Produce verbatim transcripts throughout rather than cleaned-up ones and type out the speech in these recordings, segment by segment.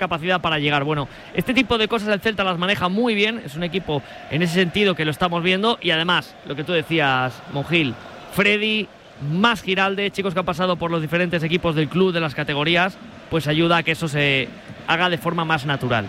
capacidad para llegar. Bueno, este tipo de cosas el Celta las maneja muy bien, es un equipo en ese sentido que lo estamos viendo, y además, lo que tú decías, Monjil, Freddy, más Giralde, chicos que han pasado por los diferentes equipos del club, de las categorías, pues ayuda a que eso se haga de forma más natural.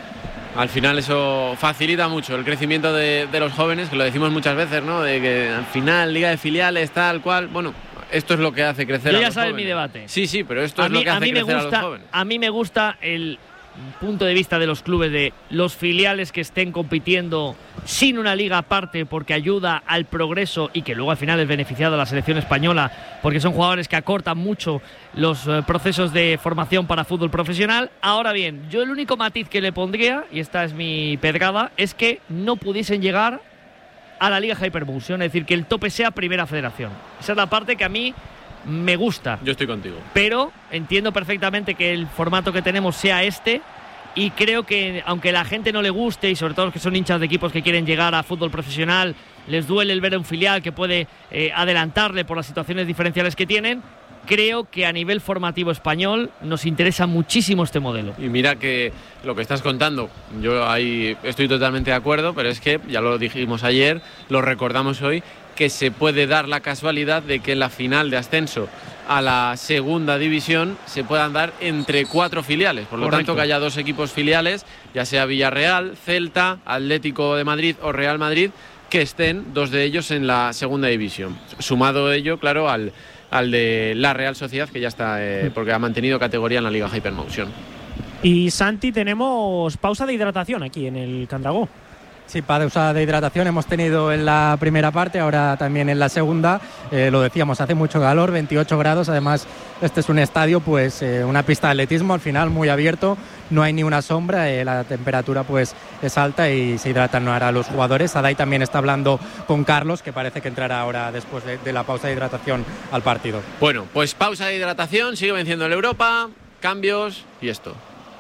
Al final eso facilita mucho el crecimiento de, de los jóvenes, que lo decimos muchas veces, ¿no? De que al final liga de filiales, tal cual, bueno, esto es lo que hace crecer Yo a ya los sabes jóvenes. mi debate. Sí, sí, pero esto a es mí, lo que hace a mí crecer me gusta, a los jóvenes. A mí me gusta el punto de vista de los clubes, de los filiales que estén compitiendo sin una liga aparte, porque ayuda al progreso y que luego al final es beneficiado a la selección española, porque son jugadores que acortan mucho los eh, procesos de formación para fútbol profesional. Ahora bien, yo el único matiz que le pondría, y esta es mi pedrada, es que no pudiesen llegar a la Liga Hypermotion, es decir, que el tope sea Primera Federación. Esa es la parte que a mí me gusta. Yo estoy contigo. Pero entiendo perfectamente que el formato que tenemos sea este, y creo que aunque la gente no le guste, y sobre todo los que son hinchas de equipos que quieren llegar a fútbol profesional, les duele el ver a un filial que puede eh, adelantarle por las situaciones diferenciales que tienen, creo que a nivel formativo español nos interesa muchísimo este modelo. Y mira que lo que estás contando, yo ahí estoy totalmente de acuerdo, pero es que ya lo dijimos ayer, lo recordamos hoy, que se puede dar la casualidad de que en la final de ascenso a la segunda división se puedan dar entre cuatro filiales. Por lo Correcto. tanto, que haya dos equipos filiales, ya sea Villarreal, Celta, Atlético de Madrid o Real Madrid, que estén dos de ellos en la segunda división. Sumado ello, claro, al, al de la Real Sociedad, que ya está, eh, porque ha mantenido categoría en la Liga Hypermotion. Y Santi, tenemos pausa de hidratación aquí en el Candragó. Sí, pausa de hidratación hemos tenido en la primera parte, ahora también en la segunda. Eh, lo decíamos, hace mucho calor, veintiocho grados. Además, este es un estadio, pues eh, una pista de atletismo, al final muy abierto, no hay ni una sombra, eh, la temperatura pues es alta y se hidratan ahora los jugadores. Adai también está hablando con Carlos, que parece que entrará ahora después de, de la pausa de hidratación al partido. Bueno, pues pausa de hidratación, sigue venciendo el Europa, cambios y esto.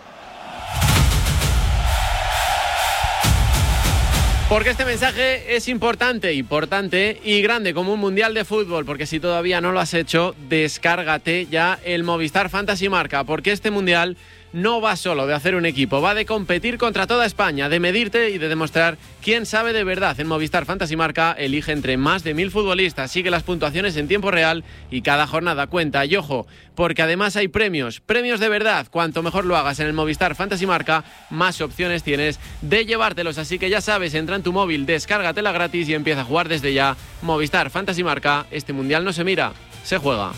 Porque este mensaje es importante, importante y grande como un mundial de fútbol, porque si todavía no lo has hecho, descárgate ya el Movistar Fantasy Marca, porque este mundial no va solo de hacer un equipo, va de competir contra toda España, de medirte y de demostrar quién sabe de verdad. En Movistar Fantasy Marca elige entre más de mil futbolistas, sigue las puntuaciones en tiempo real y cada jornada cuenta. Y ojo, porque además hay premios, premios de verdad. Cuanto mejor lo hagas en el Movistar Fantasy Marca, más opciones tienes de llevártelos. Así que ya sabes, entra en tu móvil, descárgatela gratis y empieza a jugar desde ya. Movistar Fantasy Marca, este mundial no se mira, se juega.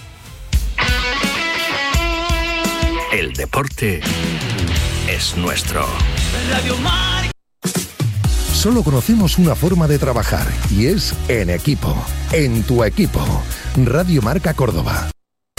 El deporte es nuestro. Radio Marca. Solo conocemos una forma de trabajar y es en equipo, en tu equipo. Radio Marca Córdoba.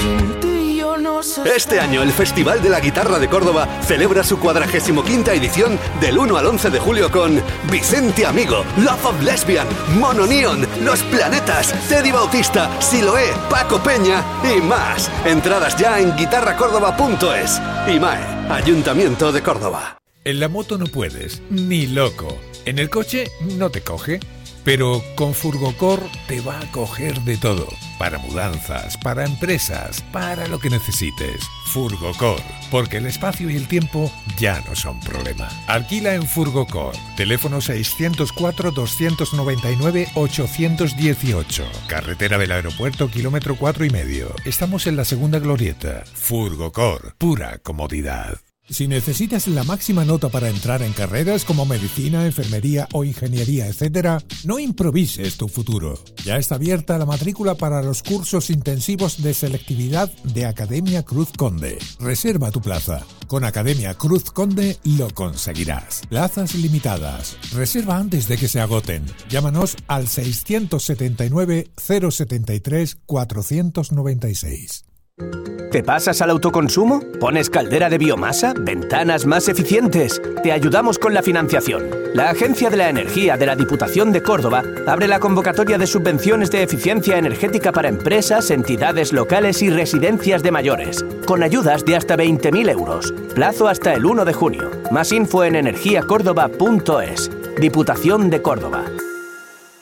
Este año el Festival de la Guitarra de Córdoba celebra su cuadragésimo quinta edición del uno al once de julio con Vicente Amigo, Love of Lesbian, Mono Neon, Los Planetas, Teddy Bautista, Siloé, Paco Peña y más. Entradas ya en guitarra córdoba punto es. IMAE, Ayuntamiento de Córdoba. En la moto no puedes, ni loco. En el coche no te coge. Pero con Furgocor te va a coger de todo. Para mudanzas, para empresas, para lo que necesites. Furgocor, porque el espacio y el tiempo ya no son problema. Alquila en Furgocor. Teléfono seiscientos cuatro, doscientos noventa y nueve, ochocientos dieciocho. Carretera del Aeropuerto, kilómetro cuatro y medio. Estamos en la segunda glorieta. Furgocor, pura comodidad. Si necesitas la máxima nota para entrar en carreras como medicina, enfermería o ingeniería, etcétera, no improvises tu futuro. Ya está abierta la matrícula para los cursos intensivos de selectividad de Academia Cruz Conde. Reserva tu plaza. Con Academia Cruz Conde lo conseguirás. Plazas limitadas. Reserva antes de que se agoten. Llámanos al seiscientos setenta y nueve, cero setenta y tres, cuatrocientos noventa y seis. ¿Te pasas al autoconsumo? ¿Pones caldera de biomasa? ¿Ventanas más eficientes? Te ayudamos con la financiación. La Agencia de la Energía de la Diputación de Córdoba abre la convocatoria de subvenciones de eficiencia energética para empresas, entidades locales y residencias de mayores, con ayudas de hasta veinte mil euros. Plazo hasta el uno de junio. Más info en energía córdoba punto es. Diputación de Córdoba.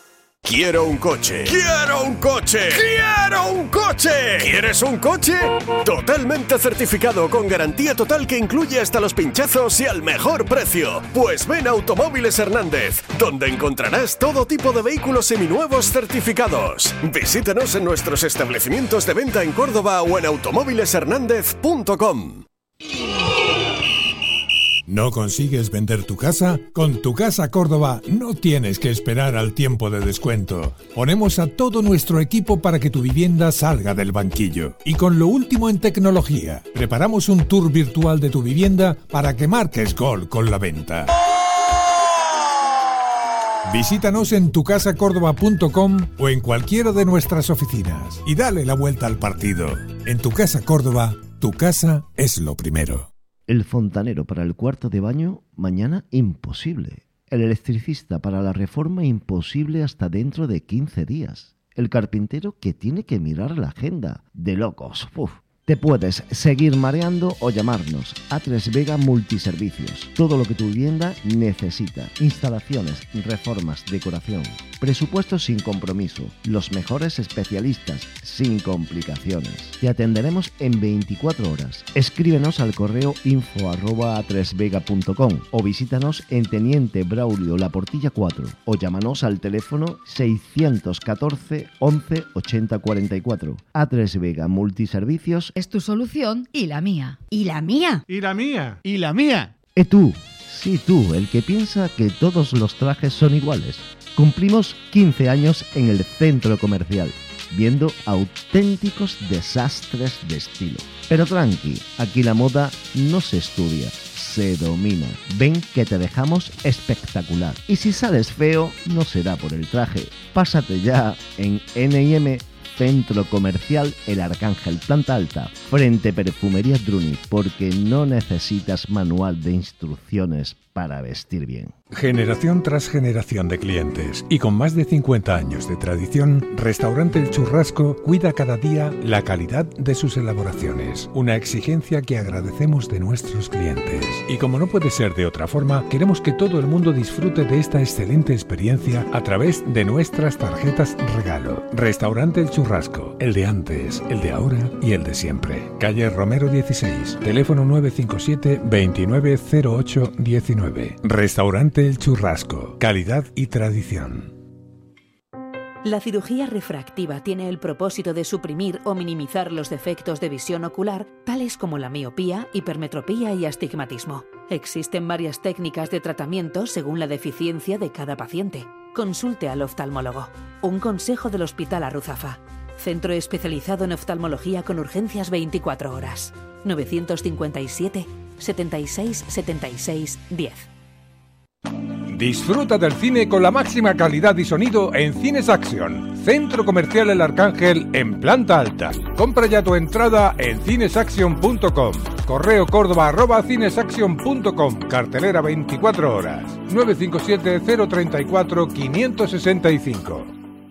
Quiero un coche. ¡Quiero un coche! ¡Quiero un coche! ¿Quieres un coche? Totalmente certificado con garantía total que incluye hasta los pinchazos y al mejor precio. Pues ven a Automóviles Hernández, donde encontrarás todo tipo de vehículos seminuevos certificados. Visítanos en nuestros establecimientos de venta en Córdoba o en automóviles hernández punto com. ¿No consigues vender tu casa? Con Tu Casa Córdoba no tienes que esperar al tiempo de descuento. Ponemos a todo nuestro equipo para que tu vivienda salga del banquillo. Y con lo último en tecnología, preparamos un tour virtual de tu vivienda para que marques gol con la venta. Visítanos en tu casa córdoba punto com o en cualquiera de nuestras oficinas y dale la vuelta al partido. En Tu Casa Córdoba, tu casa es lo primero. El fontanero para el cuarto de baño, mañana imposible. El electricista para la reforma, imposible hasta dentro de quince días. El carpintero que tiene que mirar la agenda. De locos. Uf. Te puedes seguir mareando o llamarnos. A tres Vega Multiservicios. Todo lo que tu vivienda necesita. Instalaciones, reformas, decoración. Presupuestos sin compromiso. Los mejores especialistas, sin complicaciones. Te atenderemos en veinticuatro horas. Escríbenos al correo info arroba a tres vega punto com o visítanos en Teniente Braulio La Portilla cuatro o llámanos al teléfono seiscientos catorce once ochenta cuarenta y cuatro. A tres Vega Multiservicios es tu solución y la mía. ¿Y la mía? ¿Y la mía? ¿Y la mía? ¿Y tú? Sí, tú, el que piensa que todos los trajes son iguales. Cumplimos quince años en el centro comercial, viendo auténticos desastres de estilo. Pero tranqui, aquí la moda no se estudia, se domina. Ven que te dejamos espectacular. Y si sales feo, no será por el traje. Pásate ya en N y M Centro Comercial El Arcángel, planta alta, frente Perfumería Druni, porque no necesitas manual de instrucciones para vestir bien. Generación tras generación de clientes y con más de cincuenta años de tradición, Restaurante El Churrasco cuida cada día la calidad de sus elaboraciones, una exigencia que agradecemos de nuestros clientes. Y como no puede ser de otra forma, queremos que todo el mundo disfrute de esta excelente experiencia a través de nuestras tarjetas regalo. Restaurante El Churrasco, el de antes, el de ahora y el de siempre. Calle Romero dieciséis, teléfono nueve cinco siete, veintinueve cero ocho diecinueve. Restaurante El Churrasco, calidad y tradición. La cirugía refractiva tiene el propósito de suprimir o minimizar los defectos de visión ocular, tales como la miopía, hipermetropía y astigmatismo. Existen varias técnicas de tratamiento según la deficiencia de cada paciente. Consulte al oftalmólogo. Un consejo del Hospital Arruzafa. Centro especializado en oftalmología con urgencias veinticuatro horas. novecientos cincuenta y siete, setenta y seis, setenta y seis, diez. Disfruta del cine con la máxima calidad y sonido en Cines Action, Centro Comercial El Arcángel en planta alta. Compra ya tu entrada en cines action punto com. Correo córdoba arroba cines action punto com. Cartelera veinticuatro horas. nueve cinco siete, cero tres cuatro, cinco seis cinco.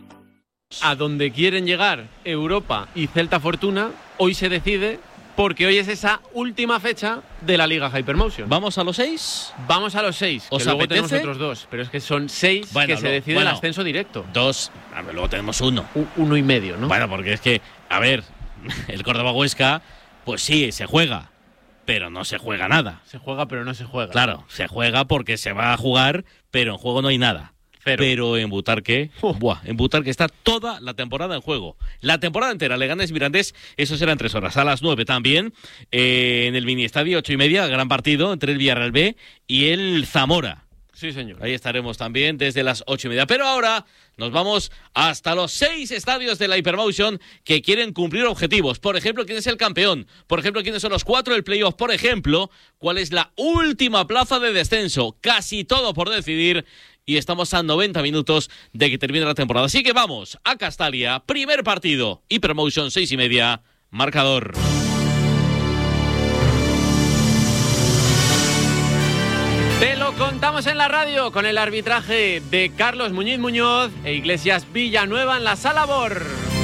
A donde quieren llegar Europa y Celta Fortuna, hoy se decide, porque hoy es esa última fecha de la Liga Hypermotion. ¿Vamos a los seis? Vamos a los seis, que ¿Os luego apetece? tenemos otros dos, pero es que son seis bueno, que se lo, decide bueno, el ascenso directo. Dos, a ver, luego tenemos uno. U, uno y medio, ¿no? Bueno, porque es que, a ver, el Córdoba Huesca, pues sí, se juega, pero no se juega nada. Se juega, pero no se juega. Claro, se juega porque se va a jugar, pero en juego no hay nada. Pero, pero en Butarque, uh. buah, en Butarque está toda la temporada en juego. La temporada entera, Leganés Mirandés, eso serán tres horas. A las nueve también, eh, en el mini estadio, ocho y media, gran partido entre el Villarreal B y el Zamora. Sí, señor. Ahí estaremos también desde las ocho y media. Pero ahora nos vamos hasta los seis estadios de la Hypermotion que quieren cumplir objetivos. Por ejemplo, ¿quién es el campeón? Por ejemplo, ¿quiénes son los cuatro del playoff? Por ejemplo, ¿cuál es la última plaza de descenso? Casi todo por decidir. Y estamos a noventa minutos de que termine la temporada. Así que vamos a Castalia. Primer partido. Hypermotion, seis y media. Marcador. Te lo contamos en la radio con el arbitraje de Carlos Muñiz Muñoz e Iglesias Villanueva en la Sala Bor.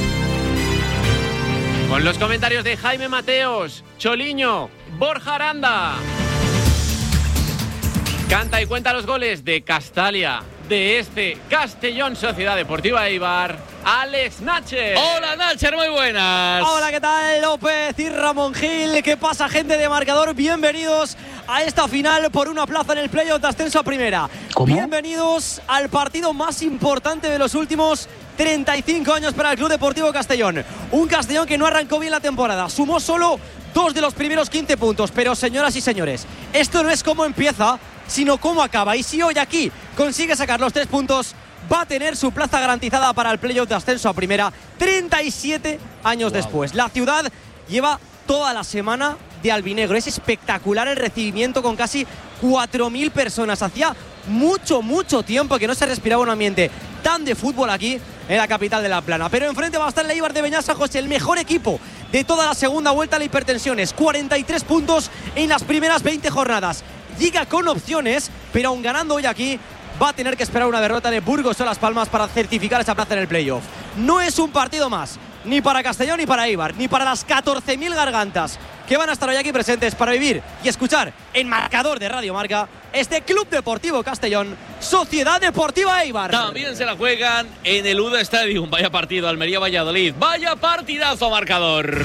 Con los comentarios de Jaime Mateos, Choliño, Borja Aranda. Canta y cuenta los goles de Castalia, de este Castellón Sociedad Deportiva Eibar, Alex Nacher. Hola Nacher, muy buenas. Hola, ¿qué tal? López y Ramón Gil. ¿Qué pasa, gente de Marcador? Bienvenidos a esta final por una plaza en el playoff de ascenso a primera. ¿Cómo? Bienvenidos al partido más importante de los últimos treinta y cinco años para el Club Deportivo Castellón. Un Castellón que no arrancó bien la temporada, sumó solo dos de los primeros quince puntos, pero señoras y señores, esto no es cómo empieza, sino cómo acaba. Y si hoy aquí consigue sacar los tres puntos, va a tener su plaza garantizada para el playoff de ascenso a primera treinta y siete años wow. después. La ciudad lleva toda la semana de albinegro. Es espectacular el recibimiento con casi cuatro mil personas. Hacía mucho, mucho tiempo que no se respiraba un ambiente tan de fútbol aquí en la capital de La Plana. Pero enfrente va a estar el Eibar de Beñasa José, el mejor equipo de toda la segunda vuelta a la Hipertensiones. cuarenta y tres puntos en las primeras veinte jornadas. Llega con opciones, pero aún ganando hoy aquí, va a tener que esperar una derrota de Burgos o Las Palmas para certificar esa plaza en el playoff. No es un partido más, ni para Castellón ni para Eibar, ni para las catorce mil gargantas que van a estar hoy aquí presentes para vivir y escuchar en Marcador de Radio Marca este Club Deportivo Castellón, Sociedad Deportiva Eibar. También se la juegan en el U D A Stadium. Vaya partido, Almería-Valladolid. Vaya partidazo, Marcador.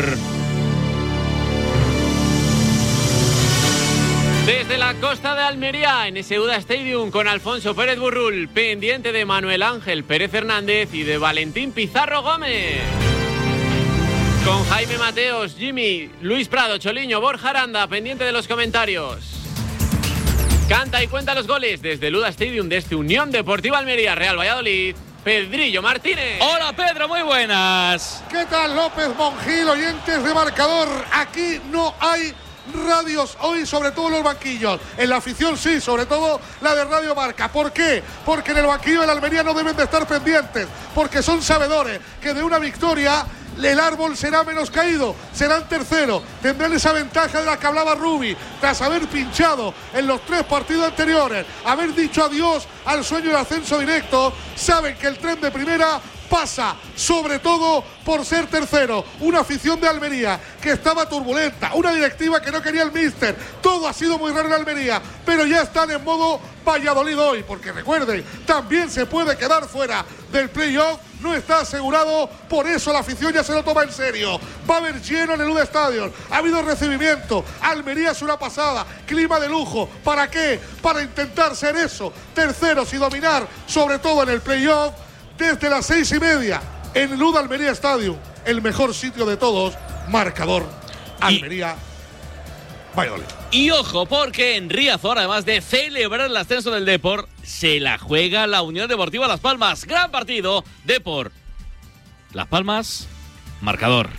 Desde la costa de Almería, en ese U D A Stadium, con Alfonso Pérez Burrul, pendiente de Manuel Ángel Pérez Hernández y de Valentín Pizarro Gómez. Con Jaime Mateos, Jimmy, Luis Prado, Choliño, Borja Aranda, pendiente de los comentarios. Canta y cuenta los goles desde el U D A Stadium de este Unión Deportiva Almería, Real Valladolid, Pedrillo Martínez. Hola Pedro, muy buenas. ¿Qué tal, López, Monjil, oyentes de Marcador? Aquí no hay radios hoy, sobre todo en los banquillos. En la afición sí, sobre todo la de Radio Marca. ¿Por qué? Porque en el banquillo de la Almería no deben de estar pendientes, porque son sabedores que de una victoria el árbol será menos caído, serán tercero, tendrán esa ventaja de la que hablaba Rubi, tras haber pinchado en los tres partidos anteriores, haber dicho adiós al sueño del ascenso directo. Saben que el tren de primera pasa sobre todo por ser tercero. Una afición de Almería que estaba turbulenta, una directiva que no quería el míster. Todo ha sido muy raro en Almería, pero ya están en modo Valladolid hoy, porque recuerden, también se puede quedar fuera del playoff. No está asegurado, por eso la afición ya se lo toma en serio. Va a haber lleno en el U D A Stadium, ha habido recibimiento. Almería es una pasada, clima de lujo. ¿Para qué? Para intentar ser eso, terceros y dominar, sobre todo en el playoff. Desde las seis y media, en el U D A Almería Stadium, el mejor sitio de todos, Marcador, Almería, Valladolid. Y ojo, porque en Riazor, además de celebrar el ascenso del Depor, se la juega la Unión Deportiva Las Palmas. Gran partido, Depor, Las Palmas, Marcador.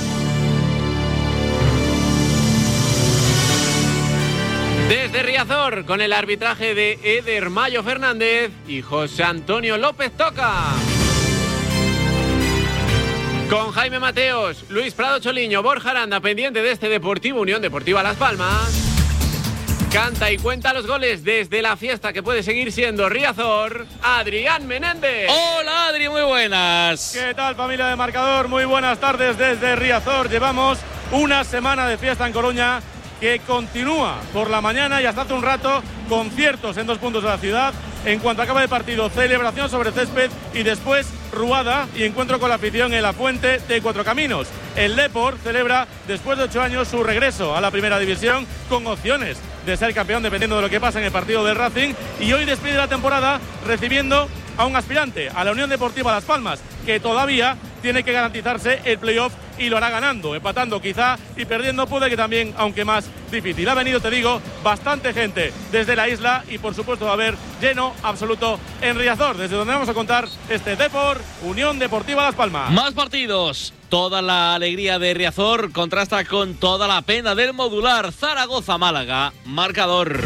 Desde Riazor, con el arbitraje de Eder Mayo Fernández y José Antonio López Toca. Con Jaime Mateos, Luis Prado Choliño, Borja Aranda, pendiente de este Deportivo Unión Deportiva Las Palmas. Canta y cuenta los goles desde la fiesta que puede seguir siendo Riazor, Adrián Menéndez. Hola Adri, muy buenas. ¿Qué tal, familia de Marcador? Muy buenas tardes desde Riazor. Llevamos una semana de fiesta en Coruña que continúa por la mañana y hasta hace un rato conciertos en dos puntos de la ciudad. En cuanto acaba el partido, celebración sobre césped y después ruada y encuentro con la afición en la Fuente de Cuatro Caminos. El Depor celebra después de ocho años su regreso a la primera división con opciones de ser campeón dependiendo de lo que pasa en el partido del Racing, y hoy despide la temporada recibiendo a un aspirante, a la Unión Deportiva Las Palmas, que todavía tiene que garantizarse el playoff y lo hará ganando, empatando quizá y perdiendo puede que también, aunque más difícil. Ha venido, te digo, bastante gente desde la isla y por supuesto va a haber lleno absoluto en Riazor, desde donde vamos a contar este Depor, Unión Deportiva Las Palmas. Más partidos. Toda la alegría de Riazor contrasta con toda la pena del modular. Zaragoza-Málaga, Marcador.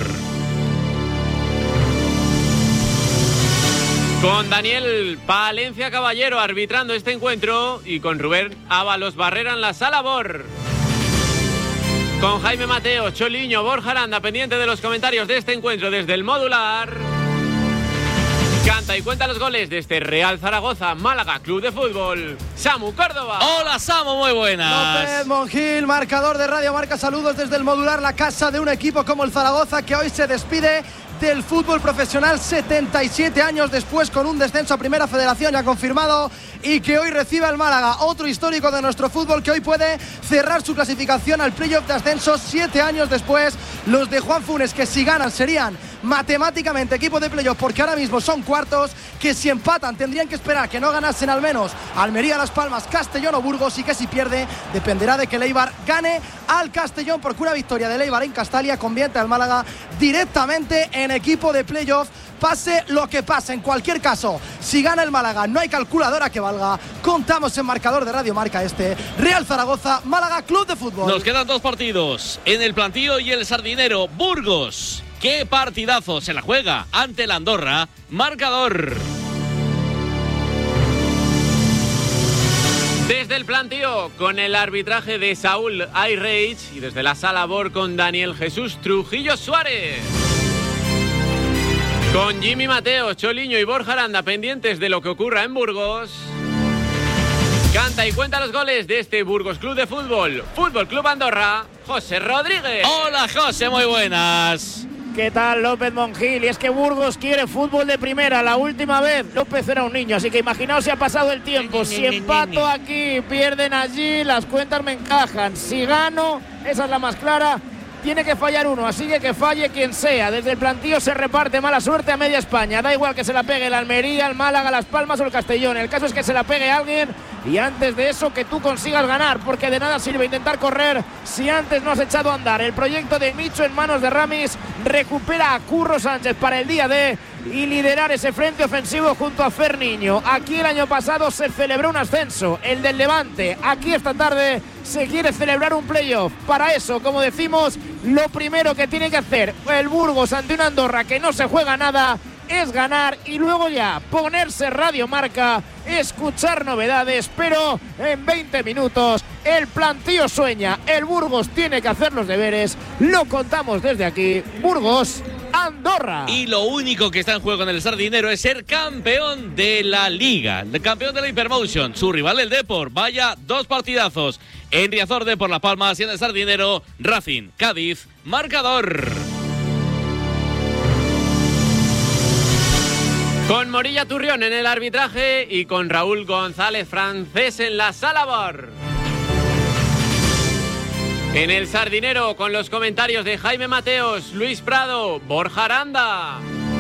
Con Daniel Palencia Caballero arbitrando este encuentro y con Rubén Ábalos Barrera en la sala B O R. Con Jaime Mateo, Choliño, Borja Aranda pendiente de los comentarios de este encuentro desde el modular. Canta y cuenta los goles de este Real Zaragoza, Málaga Club de Fútbol, Samu Córdoba. Hola Samu, muy buenas. López Monjil, Marcador de Radio Marca, saludos desde el modular, la casa de un equipo como el Zaragoza que hoy se despide del fútbol profesional, setenta y siete años después, con un descenso a Primera Federación ya confirmado, y que hoy recibe al Málaga, otro histórico de nuestro fútbol, que hoy puede cerrar su clasificación al playoff de ascenso siete años después. Los de Juan Funes, que si ganan serían matemáticamente equipo de playoff, porque ahora mismo son cuartos, que si empatan tendrían que esperar que no ganasen al menos Almería, Las Palmas, Castellón o Burgos, y que si pierde dependerá de que el Eibar gane al Castellón, porque una victoria del Eibar en Castalia convierte al Málaga directamente en equipo de playoff, pase lo que pase. En cualquier caso, si gana el Málaga, no hay calculadora que valga. Contamos en marcador de Radio Marca este: Real Zaragoza, Málaga Club de Fútbol. Nos quedan dos partidos en el Plantío y el Sardinero. Burgos, qué partidazo, se la juega ante el Andorra. Marcador. Desde el Plantío, con el arbitraje de Saúl Ayreich, y desde la Sala Bor con Daniel Jesús Trujillo Suárez. Con Jimmy Mateos, Choliño y Borja Aranda pendientes de lo que ocurra en Burgos. Canta y cuenta los goles de este Burgos Club de Fútbol, Fútbol Club Andorra, José Rodríguez. Hola José, muy buenas. ¿Qué tal, López Monjil? Y es que Burgos quiere fútbol de primera. La última vez López era un niño, así que imaginaos si ha pasado el tiempo. Si empato aquí, pierden allí, las cuentas me encajan. Si gano, esa es la más clara, tiene que fallar uno, así que que falle quien sea. Desde el Plantío se reparte mala suerte a media España. Da igual que se la pegue el Almería, el Málaga, Las Palmas o el Castellón. El caso es que se la pegue alguien, y antes de eso que tú consigas ganar, porque de nada sirve intentar correr si antes no has echado a andar. El proyecto de Micho en manos de Ramis recupera a Curro Sánchez para el día D y liderar ese frente ofensivo junto a Fer Niño. Aquí el año pasado se celebró un ascenso, el del Levante. Aquí esta tarde se quiere celebrar un playoff. Para eso, como decimos, lo primero que tiene que hacer el Burgos ante una Andorra que no se juega nada es ganar, y luego ya ponerse Radio Marca, escuchar novedades, pero en veinte minutos el Plantío sueña, el Burgos tiene que hacer los deberes, lo contamos desde aquí. Burgos, Andorra. Y lo único que está en juego en el Sardinero es ser campeón de la Liga, el campeón de la Hypermotion, su rival el Depor. Vaya dos partidazos en Riazor, Depor Las Palmas, y en el Sardinero Racing Cádiz. Marcador. Con Morilla Turrión en el arbitraje y con Raúl González Francés en la Sala Bor. En el Sardinero, con los comentarios de Jaime Mateos, Luis Prado, Borja Aranda.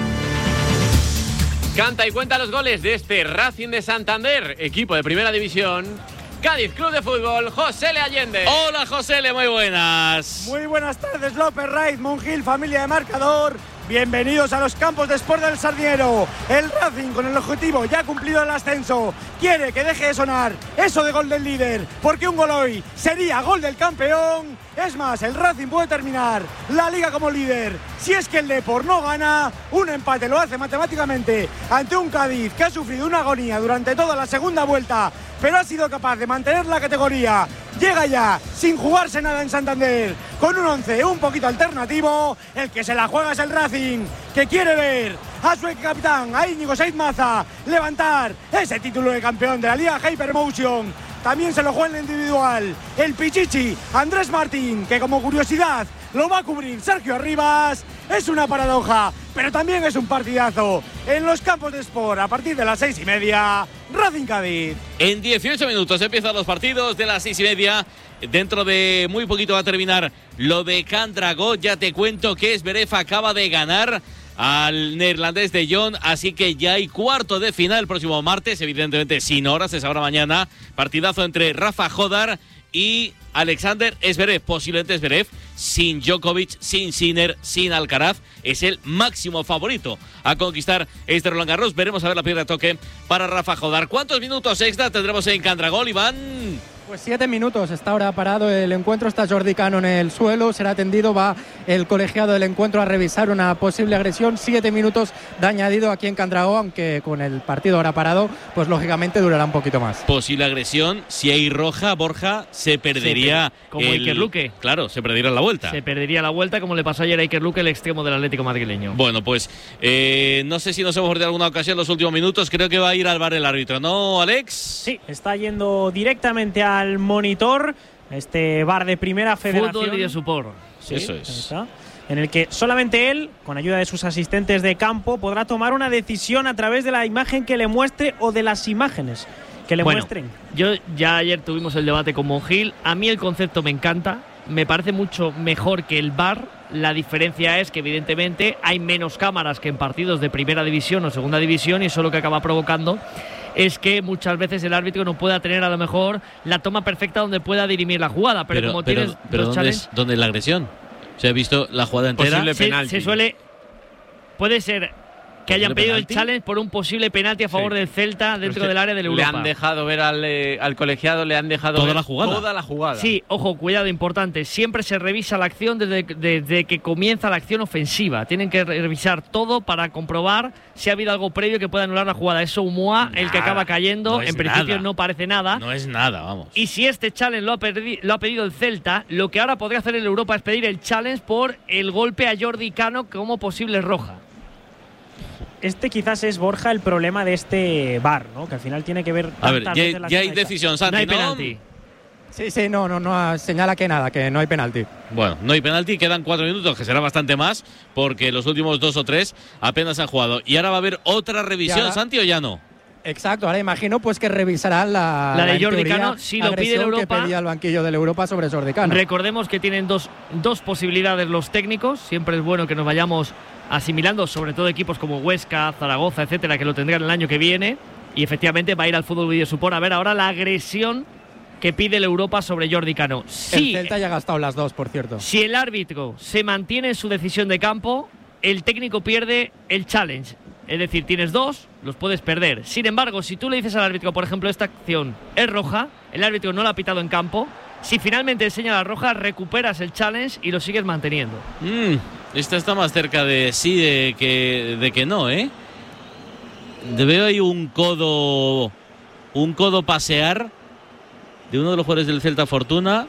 Canta y cuenta los goles de este Racing de Santander, equipo de Primera División. Cádiz Club de Fútbol, José Le Allende. Hola José Le, muy buenas. Muy buenas tardes, López, Raiz, Monjil, familia de Marcador. Bienvenidos a los campos de Sport del Sardinero. El Racing, con el objetivo ya cumplido el ascenso, quiere que deje de sonar eso de gol del líder, porque un gol hoy sería gol del campeón. Es más, el Racing puede terminar la Liga como líder si es que el Depor no gana. Un empate lo hace matemáticamente ante un Cádiz que ha sufrido una agonía durante toda la segunda vuelta, pero ha sido capaz de mantener la categoría. Llega ya sin jugarse nada en Santander, con un once un poquito alternativo. El que se la juega es el Racing, que quiere ver a su capitán, a Íñigo Saiz Maza, levantar ese título de campeón de la Liga Hypermotion. También se lo juega en el individual el Pichichi Andrés Martín, que como curiosidad lo va a cubrir Sergio Arribas. Es una paradoja, pero también es un partidazo. En los campos de Sport, a partir de las seis y media, Racing Cádiz. En dieciocho minutos empiezan los partidos de las seis y media. Dentro de muy poquito va a terminar lo de Candragó. Ya te cuento que Zverev acaba de ganar al neerlandés de Jong, así que ya hay cuarto de final el próximo martes, evidentemente sin horas, se sabrá mañana. Partidazo entre Rafa Jodar y Alexander Zverev, posiblemente Zverev, sin Djokovic, sin Sinner, sin Alcaraz, es el máximo favorito a conquistar este Roland Garros. Veremos a ver la piedra de toque para Rafa Jodar. ¿Cuántos minutos extra tendremos en Candragol, Iván? Pues siete minutos, está ahora parado el encuentro, está Jordi Cano en el suelo, será atendido, va el colegiado del encuentro a revisar una posible agresión. Siete minutos de añadido aquí en Candragó, aunque con el partido ahora parado, pues lógicamente durará un poquito más. Posible agresión, si hay roja, Borja, se perdería. Sí, como el, Iker Luque. Claro, se perdería la vuelta. Se perdería la vuelta, como le pasó ayer a Iker Luque, el extremo del Atlético madrileño. Bueno, pues eh, no sé si nos hemos perdido alguna ocasión en los últimos minutos, creo que va a ir al bar el árbitro, ¿no, Alex? Sí, está yendo directamente al monitor, este bar de Primera Federación. Fútbol y de Supor. Sí, eso es. Está. en el que solamente él, con ayuda de sus asistentes de campo, podrá tomar una decisión a través de la imagen que le muestre o de las imágenes que le bueno, muestren. Yo ya ayer tuvimos el debate con Monjil. A mí el concepto me encanta, me parece mucho mejor que el V A R. La diferencia es que evidentemente hay menos cámaras que en partidos de primera división o segunda división, y eso lo que acaba provocando es que muchas veces el árbitro no pueda tener a lo mejor la toma perfecta donde pueda dirimir la jugada, pero, Pero, como pero, tienes pero los ¿dónde, challenge, es, ¿dónde es la agresión? ¿Se ha visto la jugada entera? Posible se, penalti. se suele puede ser que hayan pedido penalti? el challenge por un posible penalti a favor Sí. del Celta dentro Pero es del que área del Le Europa. han dejado ver al, eh, al colegiado, le han dejado Toda ver la jugada. Toda la jugada. Sí, ojo, cuidado, importante. Siempre se revisa la acción desde, desde que comienza la acción ofensiva. Tienen que revisar todo para comprobar si ha habido algo previo que pueda anular la jugada. Es Oumuá el que Nada, acaba cayendo. no es en principio nada. no parece nada. No es nada, vamos. Y si este challenge lo ha, perdi- lo ha pedido el Celta, lo que ahora podría hacer el Europa es pedir el challenge por el golpe a Jordi Cano como posible roja. Este quizás es, Borja, el problema de este V A R, ¿no? Que al final tiene que ver. A ver, tantas ya, veces la ya hay acción. decisión, Santi, No hay ¿no? penalti. Sí, sí, no, no, no señala que nada, que no hay penalti. Bueno, no hay penalti, quedan cuatro minutos, que será bastante más, porque los últimos dos o tres apenas han jugado. Y ahora va a haber otra revisión, ahora- Santi, ¿o ya no? Exacto, ahora imagino pues que revisarán la, La de en Jordi teoría, Cano, si lo pide el agresión Europa. que pedía el banquillo del Europa sobre Jordi Cano. Recordemos que tienen dos, dos posibilidades los técnicos. Siempre es bueno que nos vayamos asimilando, sobre todo equipos como Huesca, Zaragoza, etcétera, que lo tendrán el año que viene. Y efectivamente va a ir al fútbol video support a ver ahora la agresión que pide el Europa sobre Jordi Cano. Sí, el Celta ya ha gastado las dos, por cierto. si el árbitro se mantiene en su decisión de campo, el técnico pierde el challenge. Es decir, tienes dos, los puedes perder. Sin embargo, si tú le dices al árbitro, por ejemplo, esta acción es roja, el árbitro no la ha pitado en campo, si finalmente enseña la roja, recuperas el challenge y lo sigues manteniendo. Mm, esta está más cerca de sí de que, de que no, ¿eh? De- Veo ahí un codo, un codo pasear de uno de los jugadores del Celta Fortuna.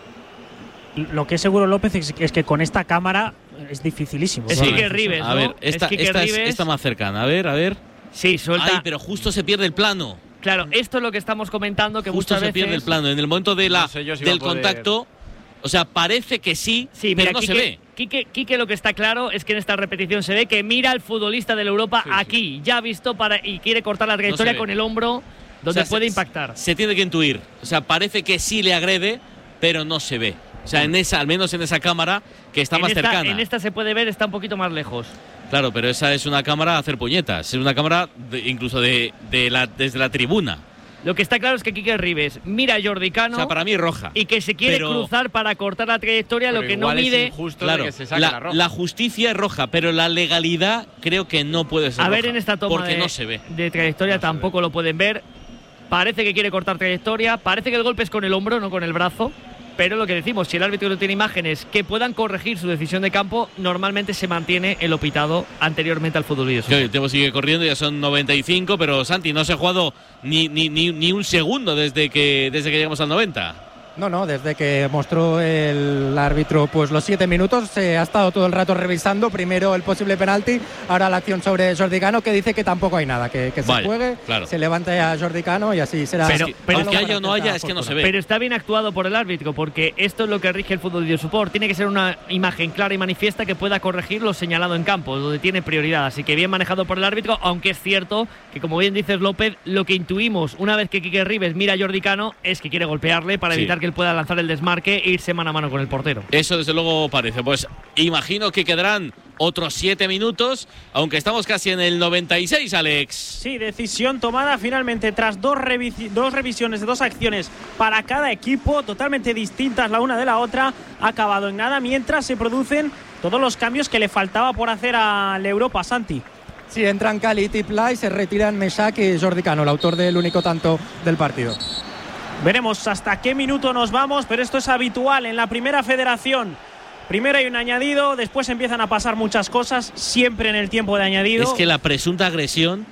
Lo que es seguro, López, es, es que con esta cámara es dificilísimo. Es Bueno, Quique Ribes, A ¿no? ver, esta, Es Quique esta, es, Ribes. esta más cercana. A ver, a ver. Sí, suelta. Ay, pero justo se pierde el plano. Claro, esto es lo que estamos comentando, que Justo muchas se veces pierde el plano. En el momento de la, No sé yo si va del a poder- contacto, o sea, parece que sí, Sí, pero mira, no Quique, se ve. Quique, Quique lo que está claro es que en esta repetición se ve que mira al futbolista del Europa aquí, ya ha visto para y quiere cortar la trayectoria ve. con el hombro donde O sea, puede se- impactar. Se tiene que intuir. O sea, parece que sí le agrede, pero no se ve. O sea, en esa, al menos en esa cámara que está en más esta, cercana. En esta se puede ver, está un poquito más lejos. Claro, pero esa es una cámara a hacer puñetas. Es una cámara de- incluso de, de la, desde la tribuna. Lo que está claro es que Quique Ribes mira a Jordi Cano O sea, para mí es roja. y que se quiere Pero- cruzar para cortar la trayectoria, lo Pero que no igual es mide. injusto Claro, de que se saque la, la roja. la justicia es roja, pero la legalidad creo que no puede ser A ver, roja, en esta toma porque de, no se ve. de trayectoria tampoco lo pueden ver. Parece que quiere cortar trayectoria. Parece que el golpe es con el hombro, no con el brazo. Pero lo que decimos, si el árbitro no tiene imágenes que puedan corregir su decisión de campo, normalmente se mantiene el lo pitado anteriormente al fútbol video. Que hoy el tiempo sigue corriendo, ya son noventa y cinco, pero Santi, no se ha jugado ni, ni, ni, ni un segundo desde que, desde que llegamos al noventa. No, no, desde que mostró el árbitro pues los siete minutos se ha estado todo el rato revisando primero el posible penalti, ahora la acción sobre Jordi Cano, que dice que tampoco hay nada, que, que se Vaya, juegue, claro. se levante a Jordi Cano y así será. Pero- pero algo aunque para haya o no Celta haya, es que no Fortuna. se ve. Pero está bien actuado por el árbitro, porque esto es lo que rige el fútbol video support. Tiene que ser una imagen clara y manifiesta que pueda corregir lo señalado en campo, donde tiene prioridad. Así que bien manejado por el árbitro, aunque es cierto que, como bien dices, López, lo que intuimos una vez que Quique Ribes mira a Jordi Cano es que quiere golpearle para Sí. evitar que él pueda lanzar el desmarque e irse mano a mano con el portero. Eso desde luego parece. Pues imagino que quedarán otros siete minutos, aunque estamos casi en el noventa y seis, Alex. Sí, decisión tomada finalmente tras dos, revi- dos revisiones de dos acciones para cada equipo, totalmente distintas la una de la otra, ha acabado en nada mientras se producen todos los cambios que le faltaba por hacer al Europa, Santi. Sí, entran Khalid y Pla y se retiran Meshak y Jordi Cano, el autor del único tanto del partido. Veremos hasta qué minuto nos vamos, pero esto es habitual en la primera federación. Primero hay un añadido, después empiezan a pasar muchas cosas, siempre en el tiempo de añadido. Es que la presunta agresión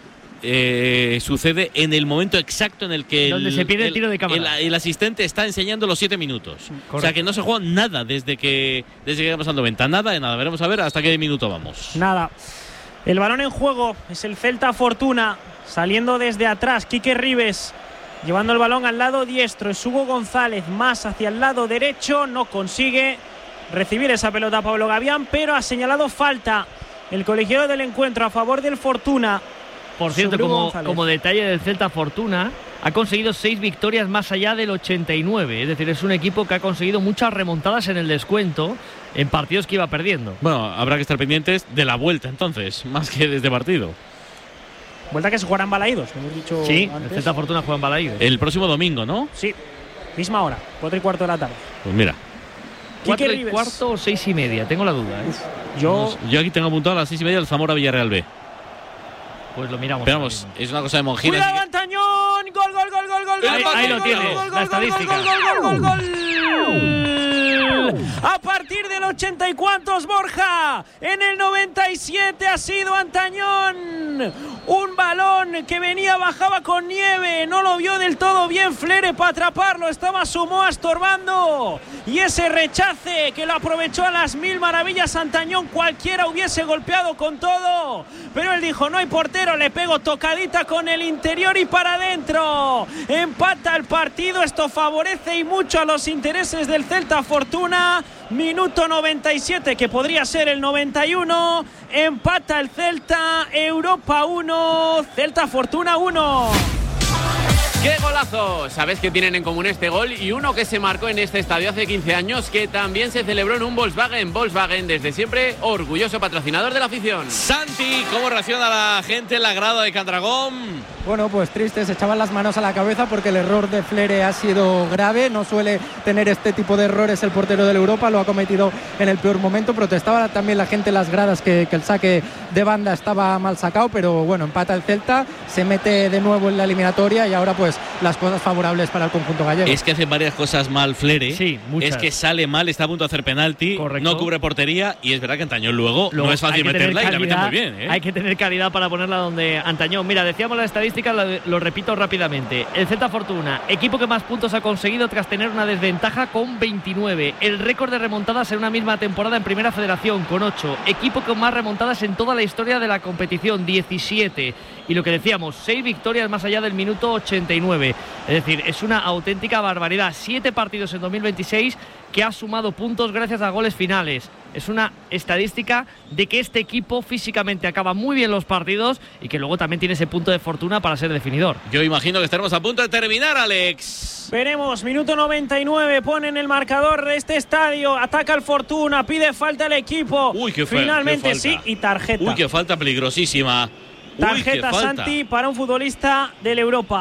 eh, sucede en el momento exacto en el que Donde se pierde el tiro de cámara. el, el asistente está enseñando los siete minutos. O sea que no se juega nada desde que desde que llegamos al noventa. Nada de nada. Veremos a ver hasta qué minuto vamos. Nada. El balón en juego es el Celta Fortuna, saliendo desde atrás, Quique Ribes, llevando el balón al lado diestro, es Hugo González más hacia el lado derecho, no consigue. recibir esa pelota a Pablo Gavián, pero ha señalado falta el colegiado del encuentro a favor del Fortuna. Por cierto, como, como detalle del Celta, Fortuna ha conseguido seis victorias más allá del ochenta y nueve. Es decir, es un equipo que ha conseguido muchas remontadas en el descuento en partidos que iba perdiendo. Bueno, habrá que estar pendientes de la vuelta entonces, más que de este partido. Vuelta que se jugará en Balaídos, como hemos dicho Sí, antes. el Celta Fortuna juega en Balaídos. El próximo domingo, ¿no? Sí, misma hora, cuatro y cuarto de la tarde. Pues mira. ¿Cuatro y cuarto o seis y media? Tengo la duda. ¿eh? Yo, Yo aquí tengo apuntado a las seis y media el Zamora Villarreal B. Pues lo miramos. Pero vamos, es una cosa de Monjil. ¡cuidado, así Antañón! ¡Gol, gol, gol, gol, gol! Ahí, gol, ahí gol, lo gol, tienes, gol, la gol, estadística. Gol, gol, gol, gol, gol. A partir del ochenta y cuantos, Borja. En el noventa y siete ha sido Antañón. Un balón que venía, bajaba con nieve. No lo vio del todo bien Flere para atraparlo. Estaba Sumoa estorbando. Y ese rechace que lo aprovechó a las mil maravillas Antañón. Cualquiera hubiese golpeado con todo. Pero él dijo, no hay portero, le pego tocadita con el interior y para adentro. Empata el partido. Esto favorece y mucho a los intereses del Celta Fortuna. Minuto noventa y siete, que podría ser el noventa y uno. Empata el Celta. Europa uno, Celta Fortuna uno. ¡Qué golazo! Sabes que tienen en común este gol y uno que se marcó en este estadio hace quince años, que también se celebró en un Volkswagen. Volkswagen, desde siempre, orgulloso patrocinador de la afición. Santi, ¿cómo reacciona la gente en la grada de Candragón? Bueno, pues triste, se echaban las manos a la cabeza porque el error de Flere ha sido grave. No suele tener este tipo de errores el portero del Europa, lo ha cometido en el peor momento. Protestaba también la gente en las gradas que, que el saque de banda estaba mal sacado, pero bueno, empata el Celta, se mete de nuevo en la eliminatoria y ahora pues las cosas favorables para el conjunto gallego. Es que hace varias cosas mal Flere. Sí, muchas. Es que sale mal, está a punto de hacer penalti, Correcto. no cubre portería y es verdad que Antañón luego, Luego no es fácil hay que tener meterla y la mete calidad, muy bien. ¿eh? Hay que tener calidad para ponerla donde Antañón. Mira, decíamos la estadística, lo, lo repito rápidamente. El Celta Fortuna, equipo que más puntos ha conseguido tras tener una desventaja con veintinueve. El récord de remontadas en una misma temporada en Primera Federación con ocho. Equipo con más remontadas en toda la historia de la competición, diecisiete. Y lo que decíamos, seis victorias más allá del minuto ochenta y nueve. Es decir, es una auténtica barbaridad. Siete partidos en dos mil veintiséis que ha sumado puntos gracias a goles finales. Es una estadística de que este equipo físicamente acaba muy bien los partidos y que luego también tiene ese punto de fortuna para ser definidor. Yo imagino que estaremos a punto de terminar, Alex. Veremos, minuto noventa y nueve, pone en el marcador de este estadio, ataca el Fortuna, pide falta al equipo. Uy, qué fe- Finalmente qué falta. sí, y tarjeta. Uy, qué falta peligrosísima. Uy, Tarjeta, qué falta. Santi, para un futbolista del Europa.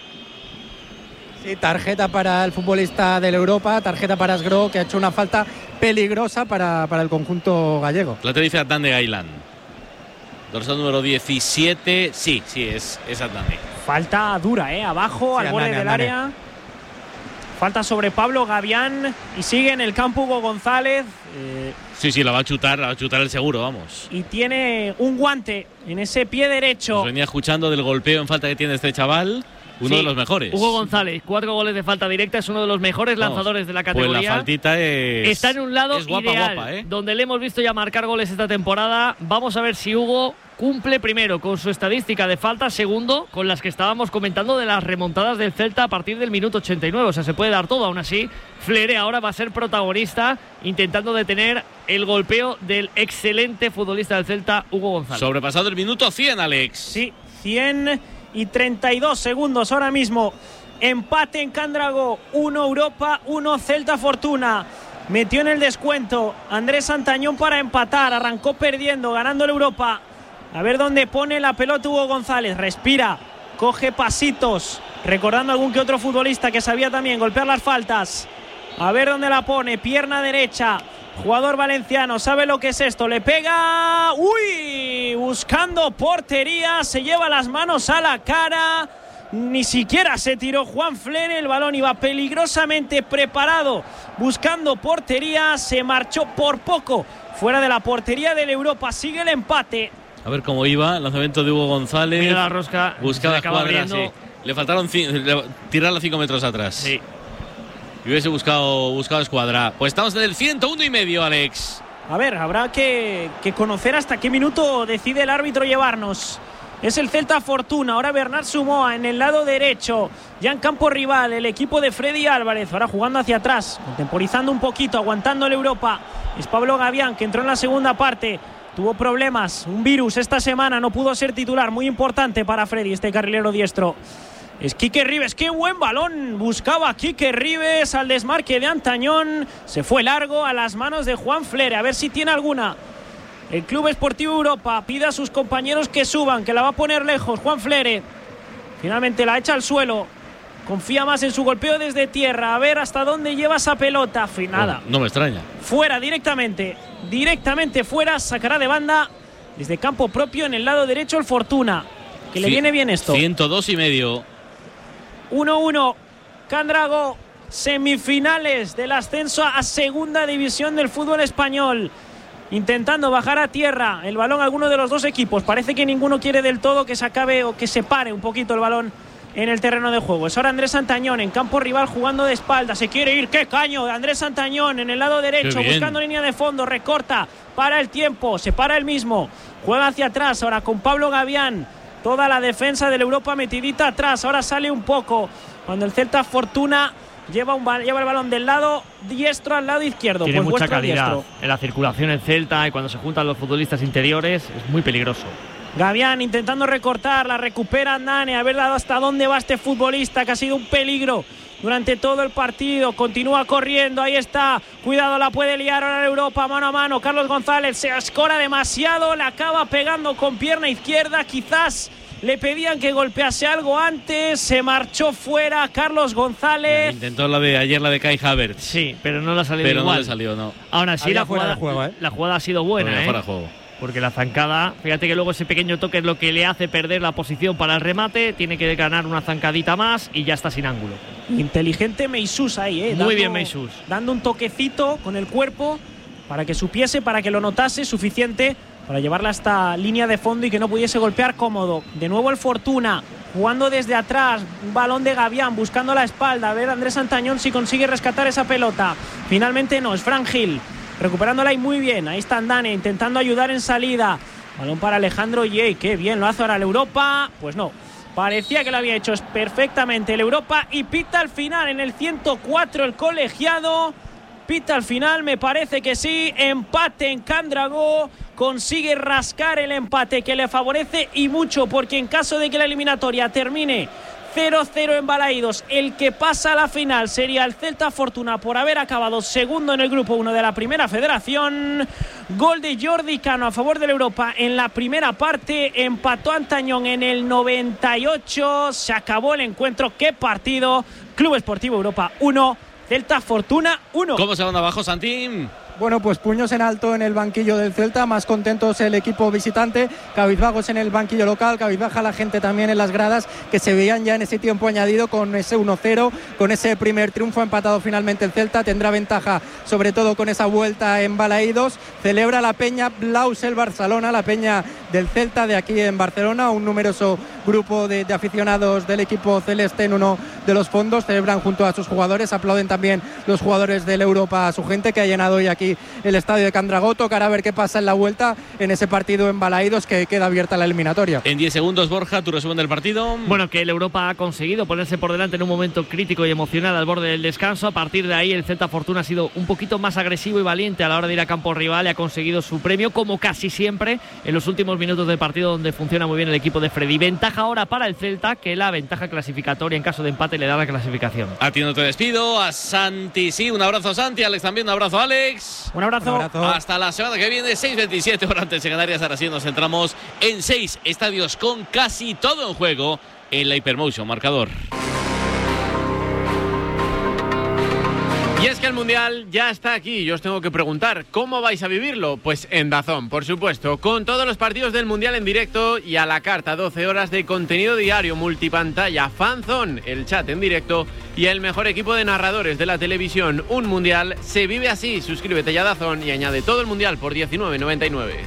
Sí, tarjeta para el futbolista del Europa, tarjeta para Asgró, que ha hecho una falta peligrosa para, para el conjunto gallego. La te dice Adnan de Gailán. Dorsal número diecisiete. Sí, sí, es, es Adnan. Falta dura, ¿eh? Abajo, Sí, al borde Andane, del Andane. área. Falta sobre Pablo Gavián y sigue en el campo Hugo González. Eh, Sí, sí, la va a chutar, la va a chutar el seguro, vamos. y tiene un guante en ese pie derecho. Nos venía escuchando del golpeo en falta que tiene este chaval. Uno Sí, de los mejores. Hugo González, cuatro goles de falta directa, es uno de los mejores Vamos, lanzadores de la Pues categoría. la faltita es. Está en un lado es guapa, ideal, guapa, ¿eh? donde le hemos visto ya marcar goles esta temporada. Vamos a ver si Hugo cumple primero con su estadística de falta, segundo con las que estábamos comentando de las remontadas del Celta a partir del minuto ochenta y nueve. O sea, se puede dar todo. Aún así, Flere ahora va a ser protagonista intentando detener el golpeo del excelente futbolista del Celta, Hugo González. Sobrepasado el minuto cien, Alex. Sí, cien y treinta y dos segundos ahora mismo. Empate en Cándrago, uno Europa, uno Celta Fortuna. Metió en el descuento Andrés Antañón para empatar, arrancó perdiendo, ganando el Europa. A ver dónde pone la pelota Hugo González, respira, coge pasitos, recordando algún que otro futbolista que sabía también golpear las faltas. A ver dónde la pone, pierna derecha, jugador valenciano, sabe lo que es esto, le pega, uy, buscando portería, se lleva las manos a la cara, ni siquiera se tiró Juan Flere, el balón iba peligrosamente preparado, buscando portería, se marchó por poco, fuera de la portería del Europa, sigue el empate. A ver cómo iba el lanzamiento de Hugo González. Mira la rosca, Buscaba se acaba escuadra, abriendo. sí. Le faltaron ci- le- tirarla cinco metros atrás. Sí. Y hubiese buscado, buscado escuadra. Pues estamos en el ciento uno y medio, Alex. A ver, habrá que, que conocer hasta qué minuto decide el árbitro llevarnos. Es el Celta Fortuna. Ahora Bernard Sumoa en el lado derecho. Ya en campo rival el equipo de Freddy Álvarez. Ahora jugando hacia atrás, contemporizando un poquito, aguantando el Europa. Es Pablo Gavián, que entró en la segunda parte. Tuvo problemas, un virus esta semana. No pudo ser titular. Muy importante para Freddy, este carrilero diestro. Es Quique Rives. ¡Qué buen balón! Buscaba Quique Rives al desmarque de Antañón. Se fue largo a las manos de Juan Flere. A ver si tiene alguna. El Club Esportivo Europa pide a sus compañeros que suban, que la va a poner lejos. Juan Flere finalmente la echa al suelo. Confía más en su golpeo desde tierra. A ver hasta dónde lleva esa pelota. Nada. Bueno, no me extraña. Fuera directamente. Directamente fuera. Sacará de banda desde campo propio en el lado derecho el Fortuna. Que le sí, viene bien esto. ciento dos y medio. uno uno. Candrago. Semifinales del ascenso a segunda división del fútbol español. Intentando bajar a tierra el balón a alguno de los dos equipos. Parece que ninguno quiere del todo que se acabe o que se pare un poquito el balón en el terreno de juego. Es ahora Andrés Santañón en campo rival jugando de espalda. Se quiere ir. ¡Qué caño! Andrés Santañón en el lado derecho buscando línea de fondo. Recorta. Para el tiempo. Se para el mismo. Juega hacia atrás ahora con Pablo Gavián. Toda la defensa del Europa metidita atrás. Ahora sale un poco cuando el Celta Fortuna Lleva, un, lleva el balón del lado diestro al lado izquierdo. Tiene pues mucha calidad diestro. En la circulación en Celta y cuando se juntan los futbolistas interiores es muy peligroso. Gavián intentando recortar, la recupera Andane. A ver hasta dónde va este futbolista que ha sido un peligro durante todo el partido. Continúa corriendo, ahí está. Cuidado, la puede liar ahora Europa, mano a mano. Carlos González se escora demasiado, la acaba pegando con pierna izquierda. Quizás le pedían que golpease algo antes, se marchó fuera Carlos González. Intentó la de ayer, la de Kai Havertz. Sí, pero no la salió pero igual. no le salió, no. Ahora sí, la jugada, juego, ¿eh? la jugada ha sido buena, no, ¿eh? Fuera de juego. Porque la zancada, fíjate que luego ese pequeño toque es lo que le hace perder la posición para el remate. Tiene que ganar una zancadita más y ya está sin ángulo. Inteligente Meisús ahí, ¿eh? Muy dando, bien Meisús. Dando un toquecito con el cuerpo para que supiese, para que lo notase suficiente para llevarla hasta línea de fondo y que no pudiese golpear cómodo. De nuevo el Fortuna, jugando desde atrás, un balón de Gavián, buscando la espalda. A ver Andrés Santañón si consigue rescatar esa pelota. Finalmente no, es Fran Gil, recuperándola y muy bien. Ahí está Andane, intentando ayudar en salida. Balón para Alejandro Yey, qué bien lo hace ahora el Europa. Pues no, parecía que lo había hecho perfectamente el Europa. Y pita al final en el ciento cuatro el colegiado. Pita al final, me parece que sí. Empate en Candragó. Consigue rascar el empate que le favorece y mucho, porque en caso de que la eliminatoria termine cero cero en Balaídos, el que pasa a la final sería el Celta Fortuna por haber acabado segundo en el grupo uno de la primera federación. Gol de Jordi Cano a favor del Europa en la primera parte. Empató Antañón en el noventa y ocho. Se acabó el encuentro. ¡Qué partido! Club Esportivo Europa uno, Celta Fortuna uno. ¿Cómo se van abajo, Santín? Bueno, pues puños en alto en el banquillo del Celta, más contentos el equipo visitante, cabizbajos en el banquillo local, cabizbaja la gente también en las gradas, que se veían ya en ese tiempo añadido con ese uno cero, con ese primer triunfo. Empatado finalmente el Celta, tendrá ventaja sobre todo con esa vuelta en Balaídos. Celebra la peña Blausel Barcelona, la peña del Celta de aquí en Barcelona, un numeroso grupo de, de aficionados del equipo celeste en uno de los fondos, celebran junto a sus jugadores, aplauden también los jugadores del Europa a su gente, que ha llenado hoy aquí el estadio de Candragó. Tocará a ver qué pasa en la vuelta en ese partido en Balaídos, que queda abierta la eliminatoria. En diez segundos, Borja, tu resumen del partido. Bueno, que el Europa ha conseguido ponerse por delante en un momento crítico y emocional al borde del descanso. A partir de ahí el Celta Fortuna ha sido un poquito más agresivo y valiente a la hora de ir a campo rival y ha conseguido su premio, como casi siempre en los últimos minutos del partido, donde funciona muy bien el equipo de Freddy. Ventaja ahora para el Celta, que la ventaja clasificatoria en caso de empate le da la clasificación. A ti no te despido, a Santi sí, un abrazo Santi, Alex también, un abrazo Alex. Un abrazo. Un abrazo. Hasta la semana que viene, seis veintisiete horas antes en Canarias. Ahora sí nos centramos en seis estadios con casi todo en juego en la Hypermotion Marcador. Y es que el Mundial ya está aquí y os tengo que preguntar, ¿cómo vais a vivirlo? Pues en DAZN, por supuesto, con todos los partidos del Mundial en directo y a la carta, doce horas de contenido diario, multipantalla, FanZone, el chat en directo y el mejor equipo de narradores de la televisión. Un Mundial se vive así. Suscríbete ya a DAZN y añade todo el Mundial por diecinueve noventa y nueve.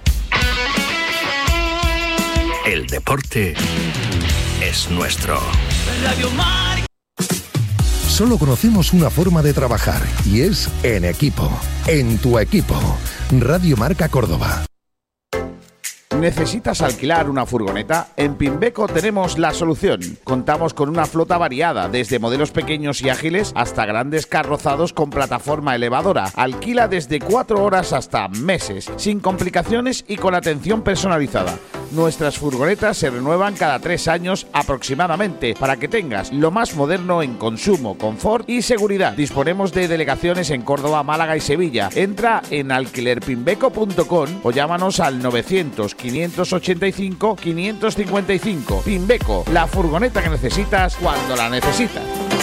El deporte es nuestro. Radio Marca. Solo conocemos una forma de trabajar y es en equipo. En tu equipo. Radio Marca Córdoba. ¿Necesitas alquilar una furgoneta? En Pimbeco tenemos la solución. Contamos con una flota variada, desde modelos pequeños y ágiles hasta grandes carrozados con plataforma elevadora. Alquila desde cuatro horas hasta meses, sin complicaciones y con atención personalizada. Nuestras furgonetas se renuevan cada tres años aproximadamente para que tengas lo más moderno en consumo, confort y seguridad. Disponemos de delegaciones en Córdoba, Málaga y Sevilla. Entra en alquiler pimbeco punto com o llámanos al novecientos, quinientos ochenta y cinco, quinientos cincuenta y cinco. Pimbeco, la furgoneta que necesitas cuando la necesitas.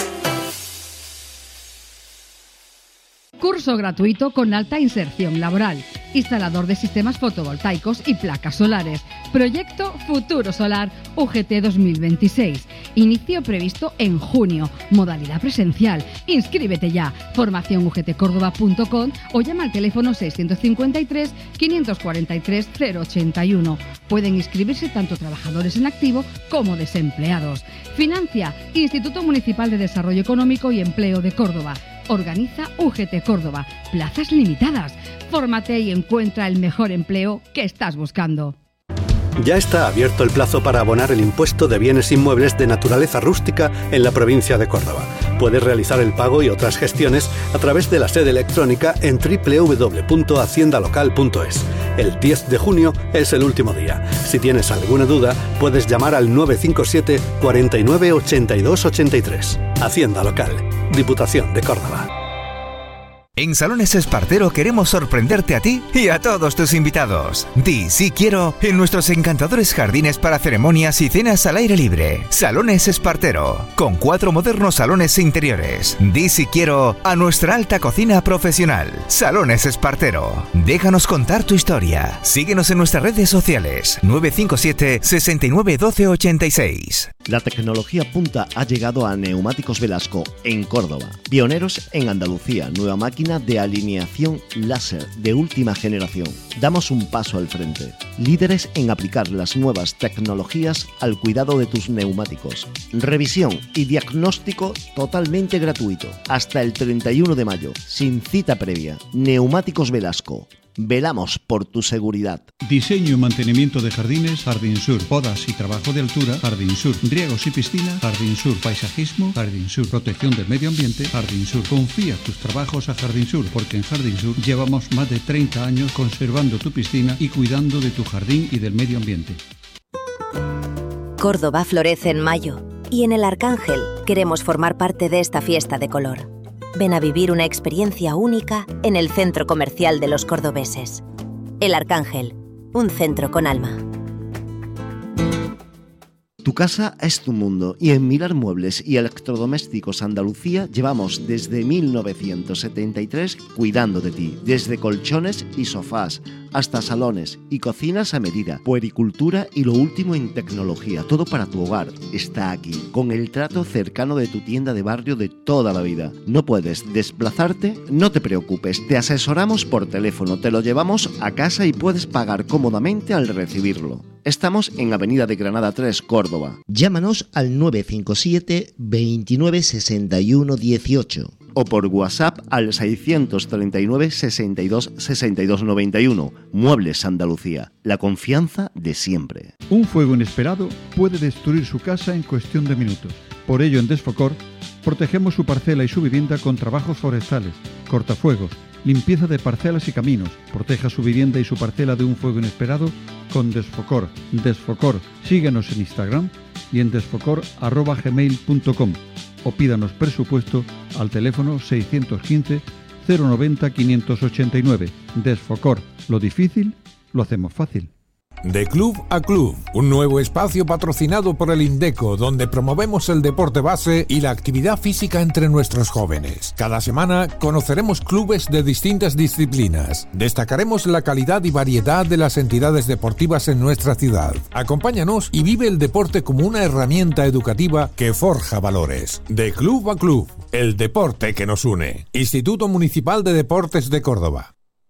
Curso gratuito con alta inserción laboral. Instalador de sistemas fotovoltaicos y placas solares. Proyecto Futuro Solar U G T dos mil veintiséis. Inicio previsto en junio. Modalidad presencial. Inscríbete ya. Formación u g t córdoba punto com o llama al teléfono seiscientos cincuenta y tres, quinientos cuarenta y tres, cero ochenta y uno. Pueden inscribirse tanto trabajadores en activo como desempleados. Financia Instituto Municipal de Desarrollo Económico y Empleo de Córdoba. Organiza U G T Córdoba. Plazas limitadas. Fórmate y encuentra el mejor empleo que estás buscando. Ya está abierto el plazo para abonar el impuesto de bienes inmuebles de naturaleza rústica en la provincia de Córdoba. Puedes realizar el pago y otras gestiones a través de la sede electrónica en doble u doble u doble u punto hacienda local punto es. El diez de junio es el último día. Si tienes alguna duda, puedes llamar al nueve cinco siete, cuarenta y nueve, ochenta y dos ochenta y tres. Hacienda Local, Diputación de Córdoba. En Salones Espartero queremos sorprenderte a ti y a todos tus invitados. Di sí quiero en nuestros encantadores jardines para ceremonias y cenas al aire libre. Salones Espartero, con cuatro modernos salones interiores. Di sí quiero a nuestra alta cocina profesional. Salones Espartero. Déjanos contar tu historia. Síguenos en nuestras redes sociales. nueve cinco siete, sesenta y nueve, doce ochenta y seis. La tecnología punta ha llegado a Neumáticos Velasco en Córdoba. Pioneros en Andalucía, nueva máquina de alineación láser de última generación. Damos un paso al frente. Líderes en aplicar las nuevas tecnologías al cuidado de tus neumáticos. Revisión y diagnóstico totalmente gratuito. Hasta el treinta y uno de mayo, sin cita previa. Neumáticos Velasco. Velamos por tu seguridad. Diseño y mantenimiento de jardines, Jardín Sur. Podas y trabajo de altura, Jardín Sur. Riegos y piscina, Jardín Sur. Paisajismo, Jardín Sur. Protección del medio ambiente, Jardín Sur. Confía tus trabajos a Jardín Sur, porque en Jardín Sur llevamos más de treinta años conservando tu piscina y cuidando de tu jardín y del medio ambiente. Córdoba florece en mayo y en el Arcángel queremos formar parte de esta fiesta de color. Ven a vivir una experiencia única en el Centro Comercial de los Cordobeses. El Arcángel, un centro con alma. Tu casa es tu mundo y en Mirar Muebles y Electrodomésticos Andalucía llevamos desde mil novecientos setenta y tres cuidando de ti, desde colchones y sofás hasta salones y cocinas a medida, puericultura y lo último en tecnología, todo para tu hogar está aquí, con el trato cercano de tu tienda de barrio de toda la vida. ¿No puedes desplazarte? No te preocupes, te asesoramos por teléfono, te lo llevamos a casa y puedes pagar cómodamente al recibirlo. Estamos en Avenida de Granada tres, Córdoba. Llámanos al nueve cinco siete, veintinueve, sesenta y uno, dieciocho o por WhatsApp al seiscientos treinta y nueve, sesenta y dos, sesenta y dos noventa y uno. Muebles Andalucía, la confianza de siempre. Un fuego inesperado puede destruir su casa en cuestión de minutos. Por ello, en Desfocor, protegemos su parcela y su vivienda con trabajos forestales, cortafuegos, limpieza de parcelas y caminos. Proteja su vivienda y su parcela de un fuego inesperado con Desfocor. Desfocor. Síguenos en Instagram y en desfocor arroba gmail punto com o pídanos presupuesto al teléfono seiscientos quince, cero noventa, quinientos ochenta y nueve. Desfocor. Lo difícil lo hacemos fácil. De Club a Club, un nuevo espacio patrocinado por el Indeco, donde promovemos el deporte base y la actividad física entre nuestros jóvenes. Cada semana conoceremos clubes de distintas disciplinas. Destacaremos la calidad y variedad de las entidades deportivas en nuestra ciudad. Acompáñanos y vive el deporte como una herramienta educativa que forja valores. De Club a Club, el deporte que nos une. Instituto Municipal de Deportes de Córdoba.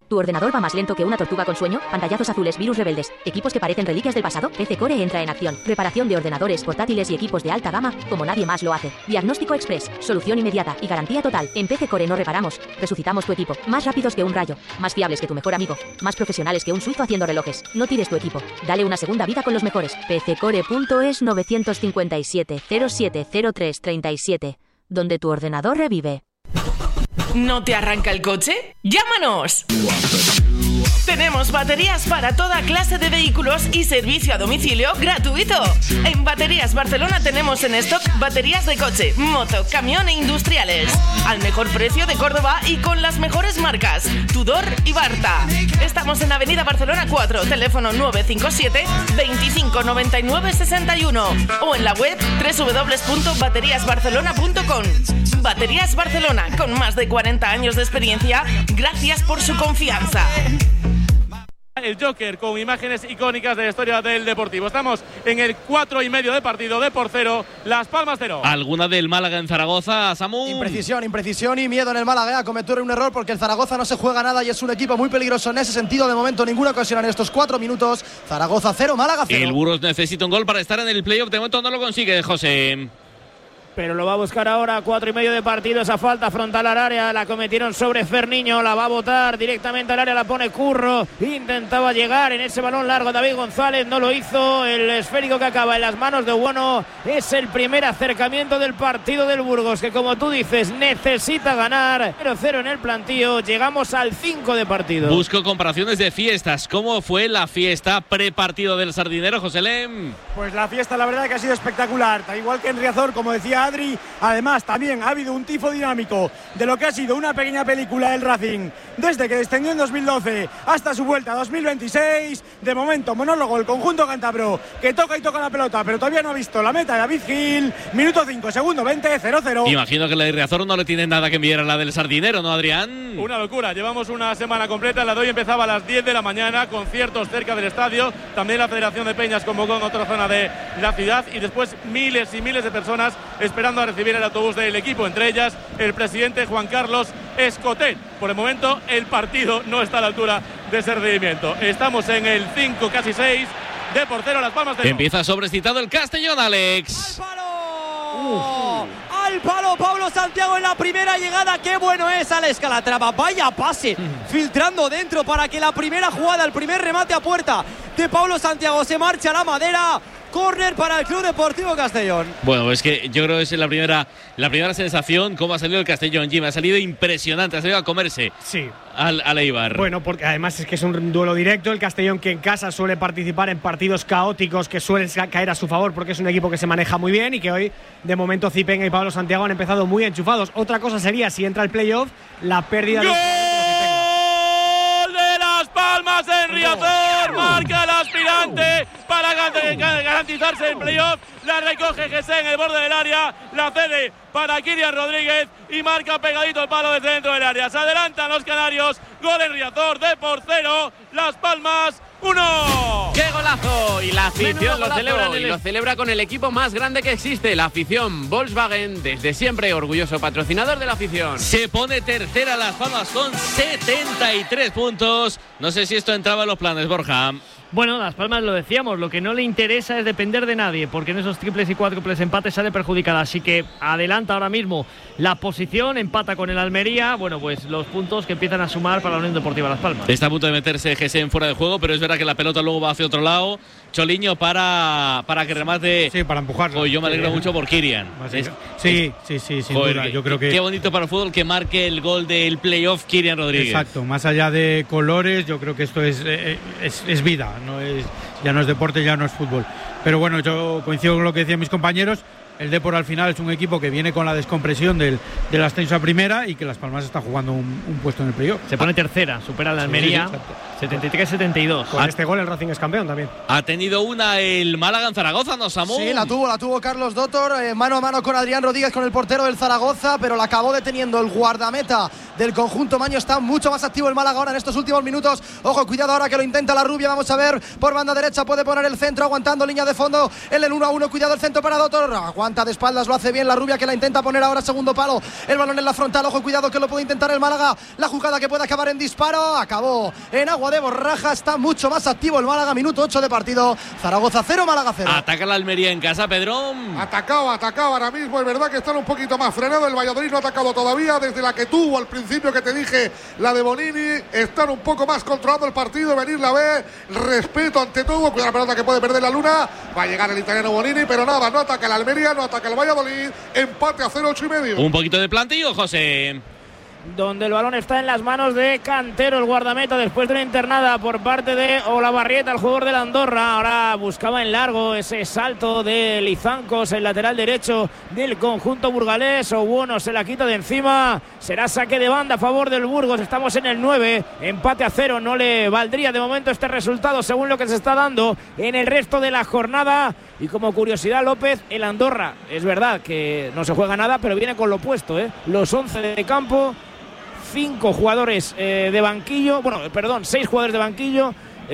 ¿Tu ordenador va más lento que una tortuga con sueño? ¿Pantallazos azules, virus rebeldes, equipos que parecen reliquias del pasado? P C Core entra en acción. Reparación de ordenadores, portátiles y equipos de alta gama, como nadie más lo hace. Diagnóstico express, solución inmediata y garantía total. En P C Core no reparamos, resucitamos tu equipo. Más rápidos que un rayo, más fiables que tu mejor amigo, más profesionales que un suizo haciendo relojes. No tires tu equipo, dale una segunda vida con los mejores. P C Core punto es nueve cinco siete, cero siete cero tres tres siete, donde tu ordenador revive. ¿No te arranca el coche? ¡Llámanos! Tenemos baterías para toda clase de vehículos y servicio a domicilio gratuito. En Baterías Barcelona tenemos en stock baterías de coche, moto, camión e industriales. Al mejor precio de Córdoba y con las mejores marcas, Tudor y Barta. Estamos en Avenida Barcelona cuatro, teléfono nueve cinco siete, veinticinco noventa y nueve sesenta y uno o en la web doble u doble u doble u punto baterías barcelona punto com. Baterías Barcelona, con más de cuarenta años de experiencia, gracias por su confianza. El Joker con imágenes icónicas de la historia del Deportivo. Estamos en el cuatro y medio de partido, de por cero, Las Palmas cero. ¿Alguna del Málaga en Zaragoza, Samu? Imprecisión, imprecisión y miedo en el Málaga a cometer un error porque el Zaragoza no se juega nada y es un equipo muy peligroso en ese sentido. De momento ninguna ocasión en estos cuatro minutos. Zaragoza cero, Málaga cero. El Burgos necesita un gol para estar en el playoff. De momento no lo consigue, José. Pero lo va a buscar ahora, cuatro y medio de partido, esa falta frontal al área, la cometieron sobre Ferniño, la va a botar directamente al área, la pone Curro, intentaba llegar en ese balón largo David González, no lo hizo, el esférico que acaba en las manos de Bueno, es el primer acercamiento del partido del Burgos, que como tú dices, necesita ganar, cero cero en el plantío, llegamos al cinco de partido. Busco comparaciones de fiestas, ¿cómo fue la fiesta prepartido del Sardinero, José Lem? Pues la fiesta la verdad que ha sido espectacular, igual que en Riazor, como decía Adri. Además también ha habido un tifo dinámico de lo que ha sido una pequeña película del Racing desde que descendió en dos mil doce hasta su vuelta a dos mil veintiséis. De momento monólogo el conjunto cántabro que toca y toca la pelota pero todavía no ha visto la meta de David Gil. Minuto cinco, segundo veinte, cero cero. Imagino que la de Riazor no le tiene nada que enviar a la del Sardinero, ¿no, Adrián? Una locura, llevamos una semana completa, la de hoy empezaba a las diez de la mañana, conciertos cerca del estadio, también la Federación de Peñas convocó en otra zona de la ciudad y después miles y miles de personas esperando a recibir el autobús del equipo, entre ellas el presidente Juan Carlos Escotet. Por el momento el partido no está a la altura de ese rendimiento. Estamos en el cinco, casi seis, de por cero, Las Palmas cero. Empieza sobrecitado el Castellón, Alex. ¡Al palo! ¡Al palo! Pablo Santiago en la primera llegada. ¡Qué bueno es Alex Calatrava! Vaya pase, filtrando dentro para que la primera jugada, el primer remate a puerta de Pablo Santiago se marcha a la madera. Córner para el Club Deportivo Castellón. Bueno, es que yo creo que es la primera, la primera sensación cómo ha salido el Castellón, Jim. Ha salido impresionante, ha salido a comerse sí. al, al Eibar. Bueno, porque además es que es un duelo directo. El Castellón, que en casa suele participar en partidos caóticos que suelen caer a su favor porque es un equipo que se maneja muy bien y que hoy, de momento, Zipenga y Pablo Santiago han empezado muy enchufados. Otra cosa sería, si entra el playoff, la pérdida ¡Gol! de de Las Palmas en Riazor! Marca el aspirante para garantizarse el playoff. La recoge Gesé en el borde del área, la cede para Kirian Rodríguez y marca pegadito el palo desde dentro del área. Se adelantan los canarios, gol en Riazor, de por cero, Las Palmas uno. ¡Qué golazo! Y la afición lo celebra, el... y lo celebra con el equipo más grande que existe, la afición Volkswagen, desde siempre orgulloso patrocinador de la afición. Se pone tercera Las Palmas con setenta y tres puntos. No sé si esto entraba en los planes, Borja. Bueno, Las Palmas lo decíamos, lo que no le interesa es depender de nadie, porque en esos triples y cuádruples empates sale perjudicada, así que adelanta ahora mismo la posición, empata con el Almería, bueno, pues los puntos que empiezan a sumar para la Unión Deportiva Las Palmas. Está a punto de meterse G S en fuera de juego, pero es verdad que la pelota luego va hacia otro lado. Choliño para, para que remate. Sí, para empujarlo. Oh, yo me alegro sí. mucho por Kirian. Es, sí, sí, sí, sin joder, duda. Yo creo que qué bonito para el fútbol que marque el gol del playoff Kirian Rodríguez. Exacto, más allá de colores, yo creo que esto es, es, es vida, no es, ya no es deporte, ya no es fútbol. Pero bueno, yo coincido con lo que decían mis compañeros. El Depor al final es un equipo que viene con la descompresión del, del ascenso a primera y que Las Palmas está jugando un, un puesto en el playoff. Se pone tercera, supera la Almería, sí, sí, setenta y tres setenta y dos. Con ha, este gol el Racing es campeón también. Ha tenido una el Málaga en Zaragoza, ¿no, Samu? Sí, la tuvo, la tuvo Carlos Dottor, eh, mano a mano con Adrián Rodríguez, con el portero del Zaragoza, pero la acabó deteniendo el guardameta del conjunto maño. Está mucho más activo el Málaga ahora en estos últimos minutos. Ojo, cuidado ahora que lo intenta la rubia. Vamos a ver por banda derecha, puede poner el centro, aguantando línea de fondo en el uno a uno. Cuidado el centro para Dotor, aguanta de espaldas, lo hace bien la rubia, que la intenta poner ahora segundo palo. El balón en la frontal, ojo, cuidado que lo puede intentar el Málaga. La jugada que puede acabar en disparo, acabó en agua de borraja. Está mucho más activo el Málaga, minuto ocho de partido. Zaragoza cero, Málaga cero. Ataca la Almería en casa, Pedro. Atacado, atacado ahora mismo. Es verdad que están un poquito más frenado. El Valladolid no ha atacado todavía. Desde la que tuvo al principio que te dije, la de Bonini, están un poco más controlando el partido. Venir la B, respeto ante todo. Cuidado la pelota que puede perder la Luna. Va a llegar el italiano Bonini, pero nada, no ataca el Almería, no ataca el Valladolid. Empate a cero, ocho y medio. Un poquito de plantillo, José. Donde el balón está en las manos de Cantero, el guardameta, después de una internada por parte de Olavarrieta, el jugador de la Andorra. Ahora buscaba en largo ese salto de Lizancos, el lateral derecho del conjunto burgalés. Obuono se la quita de encima. Será saque de banda a favor del Burgos. Estamos en el nueve, empate a cero. No le valdría de momento este resultado según lo que se está dando en el resto de la jornada. Y como curiosidad, López, el Andorra, es verdad que no se juega nada, pero viene con lo opuesto, ¿eh? Los once de campo, cinco jugadores eh, de banquillo, bueno, perdón, seis jugadores de banquillo,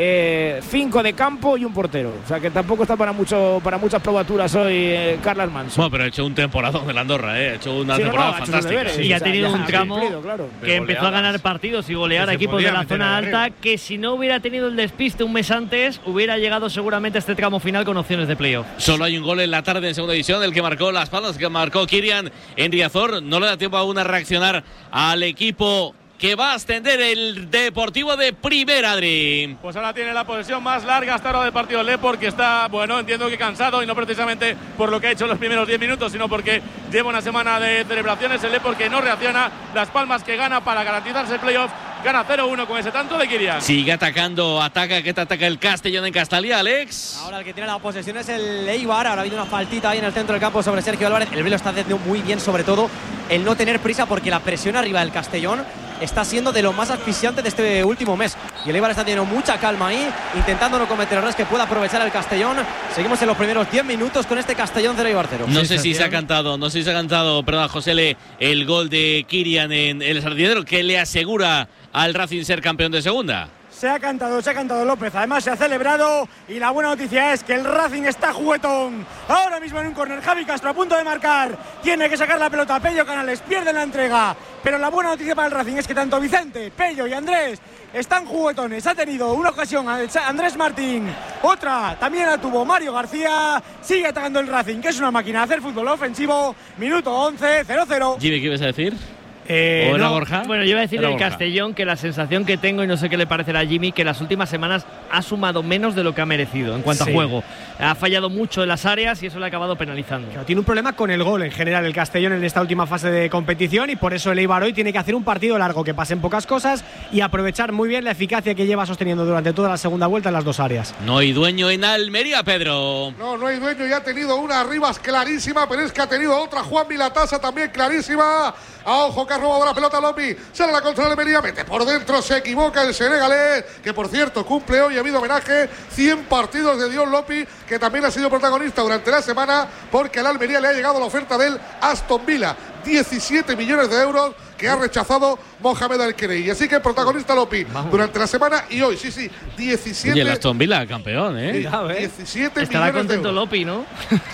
eh, cinco de campo y un portero. O sea que tampoco está para mucho para muchas probaturas hoy eh, Carlas Manso. Bueno, pero ha hecho un temporadón el Andorra, ¿eh? ha hecho una sí, temporada no, no, fantástica. Deberes, y ha tenido o sea, un tramo cumplido, claro. que empezó a ganar partidos y golear a equipos de la zona alta, que si no hubiera tenido el despiste un mes antes, hubiera llegado seguramente a este tramo final con opciones de playoff. Solo hay un gol en la tarde en segunda división, el que marcó Las Palmas, que marcó Kirian en Riazor. No le da tiempo aún a reaccionar al equipo que va a ascender el Deportivo de Primera, Adri. Pues ahora tiene la posesión más larga hasta ahora del partido el Depor, que está, bueno, entiendo que cansado, y no precisamente por lo que ha hecho en los primeros diez minutos, sino porque lleva una semana de celebraciones. El Depor que no reacciona, Las Palmas que gana para garantizarse el playoff, gana cero uno con ese tanto de Kirian. Sigue atacando, ataca, que te ataca el Castellón en Castalia, Alex. Ahora el que tiene la posesión es el Eibar. Ahora ha habido una faltita ahí en el centro del campo sobre Sergio Álvarez. El Velo está haciendo muy bien, sobre todo el no tener prisa, porque la presión arriba del Castellón está siendo de lo más asfixiante de este último mes. Y el Eibar está teniendo mucha calma ahí, intentando no cometer errores que pueda aprovechar el Castellón. Seguimos en los primeros diez minutos con este Castellón cero Eibar cero. No sé si se ha cantado, no sé si se ha cantado, perdón, José Le, el gol de Kirian en el Sardinero, que le asegura al Racing ser campeón de segunda. Se ha cantado, se ha cantado López, además se ha celebrado, y la buena noticia es que el Racing está juguetón. Ahora mismo en un córner, Javi Castro a punto de marcar, tiene que sacar la pelota, Pello Canales pierde la entrega, pero la buena noticia para el Racing es que tanto Vicente, Pello y Andrés están juguetones. Ha tenido una ocasión Andrés Martín, otra también la tuvo Mario García. Sigue atacando el Racing, que es una máquina de hacer fútbol ofensivo. Minuto once, cero cero. Jimmy, ¿qué ibas a decir? Eh, ¿O era no, Borja? Bueno, yo iba a decir Era el Borja. Castellón, que la sensación que tengo, y no sé qué le parecerá a Jimmy, que las últimas semanas ha sumado menos de lo que ha merecido en cuanto Sí. a juego. Ha fallado mucho en las áreas y eso le ha acabado penalizando. Claro, tiene un problema con el gol en general el Castellón en esta última fase de competición, y por eso el Eibar hoy tiene que hacer un partido largo, que pasen pocas cosas y aprovechar muy bien la eficacia que lleva sosteniendo durante toda la segunda vuelta en las dos áreas. No hay dueño en Almería, Pedro. No, no hay dueño, y ha tenido una Rivas clarísima, pero es que ha tenido otra Juan Milatasa también clarísima. A ojo que ha robado la pelota Lopi, sale la contra la Almería, mete por dentro, se equivoca el senegalés, que por cierto cumple hoy, ha habido homenaje, cien partidos de Dion Lopi, que también ha sido protagonista durante la semana, porque a la Almería le ha llegado la oferta del Aston Villa, diecisiete millones de euros que ha rechazado Mohamed Al-Khelaifi. Así que protagonista Lopi durante la semana y hoy, sí, sí, diecisiete. Oye, el Aston Villa, campeón, ¿eh? Cuidado, ¿eh? diecisiete Estará millones de contento euros. Lopi, ¿no?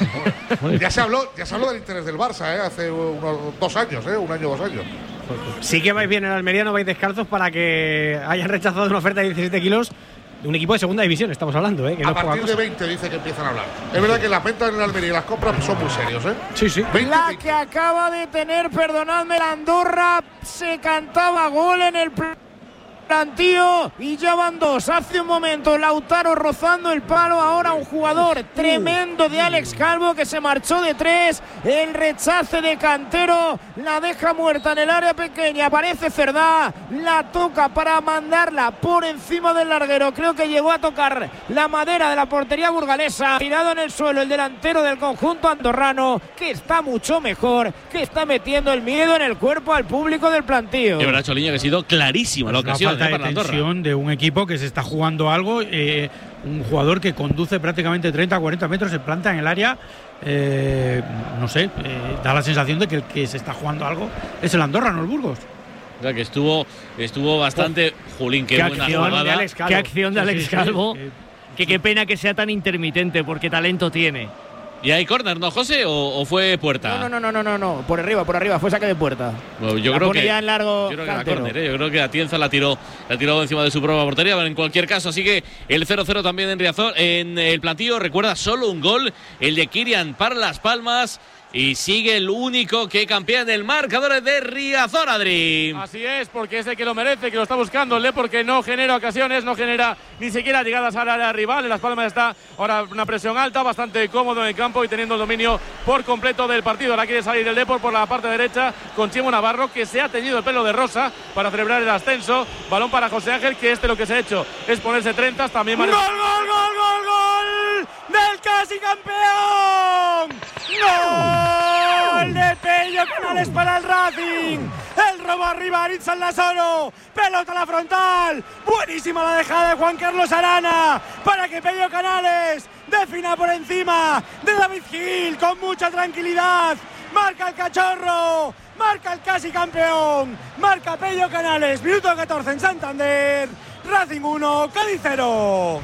Ya se habló, ya se habló del interés del Barça, ¿eh? Hace unos dos años, ¿eh? Un año, dos años. Sí que vais bien en Almería, no vais descalzos para que hayan rechazado una oferta de diecisiete kilos de un equipo de segunda división, estamos hablando, ¿eh? Que no A es poca partir de cosa. veinte dice que empiezan a hablar. Es verdad que las ventas en la Almería y las compras son muy serios, ¿eh? Sí, sí. La que acaba de tener, perdonadme, la Andorra, se cantaba gol en el plantío y ya van dos. Hace un momento Lautaro rozando el palo, ahora un jugador tremendo de Alex Calvo que se marchó de tres. El rechace de Cantero la deja muerta en el área pequeña, aparece Cerdá, la toca para mandarla por encima del larguero. Creo que llegó a tocar la madera de la portería burgalesa. Tirado en el suelo el delantero del conjunto andorrano, que está mucho mejor, que está metiendo el miedo en el cuerpo al público del plantío. De verdad, Choliña, que ha sido clarísima la Una ocasión, falta ¿eh? de Para la Andorra. tensión de un equipo que se está jugando algo, eh, un jugador que conduce prácticamente treinta a cuarenta metros, se planta en el área, eh, no sé, eh, da la sensación de que el que se está jugando algo es el Andorra, no el Burgos. O sea, que estuvo, estuvo bastante… Oh, Julín, qué, qué buena jugada. Qué acción de Alex Calvo. Sí, sí, sí. Que qué pena que sea tan intermitente, porque talento tiene. ¿Y hay córner, no, José? ¿O, ¿O fue puerta? No, no, no, no, no, no. Por arriba, por arriba. Fue saque de puerta. Bueno, yo, la creo que, en largo yo creo que era córner, ¿eh? Yo creo que Atienza la tiró, la tiró encima de su propia portería. Pero en cualquier caso, sigue el cero cero también en Riazor. En el plantillo, recuerda, solo un gol. El de Kirian para Las Palmas. Y sigue el único que campea en el marcador de Riazor, Adri. Así es, porque es el que lo merece, que lo está buscando el Depor, porque no genera ocasiones, no genera ni siquiera llegadas al área rival. En Las Palmas está ahora una presión alta, bastante cómodo en el campo y teniendo el dominio por completo del partido. Ahora quiere salir el Depor por la parte derecha con Chimo Navarro, que se ha teñido el pelo de rosa para celebrar el ascenso. Balón para José Ángel, que este lo que se ha hecho es ponerse treinta. También ¡Gol, gol, gol, gol, gol! ¡Del casi campeón! ¡Gol de Pello Canales para el Racing! El robo arriba, Aritz Aldasoro. Pelota a la frontal. Buenísima la dejada de Juan Carlos Arana para que Pello Canales defina por encima de David Gil con mucha tranquilidad. Marca el cachorro. Marca el casi campeón. Marca Pello Canales. Minuto catorce en Santander. Racing uno, Cádiz cero.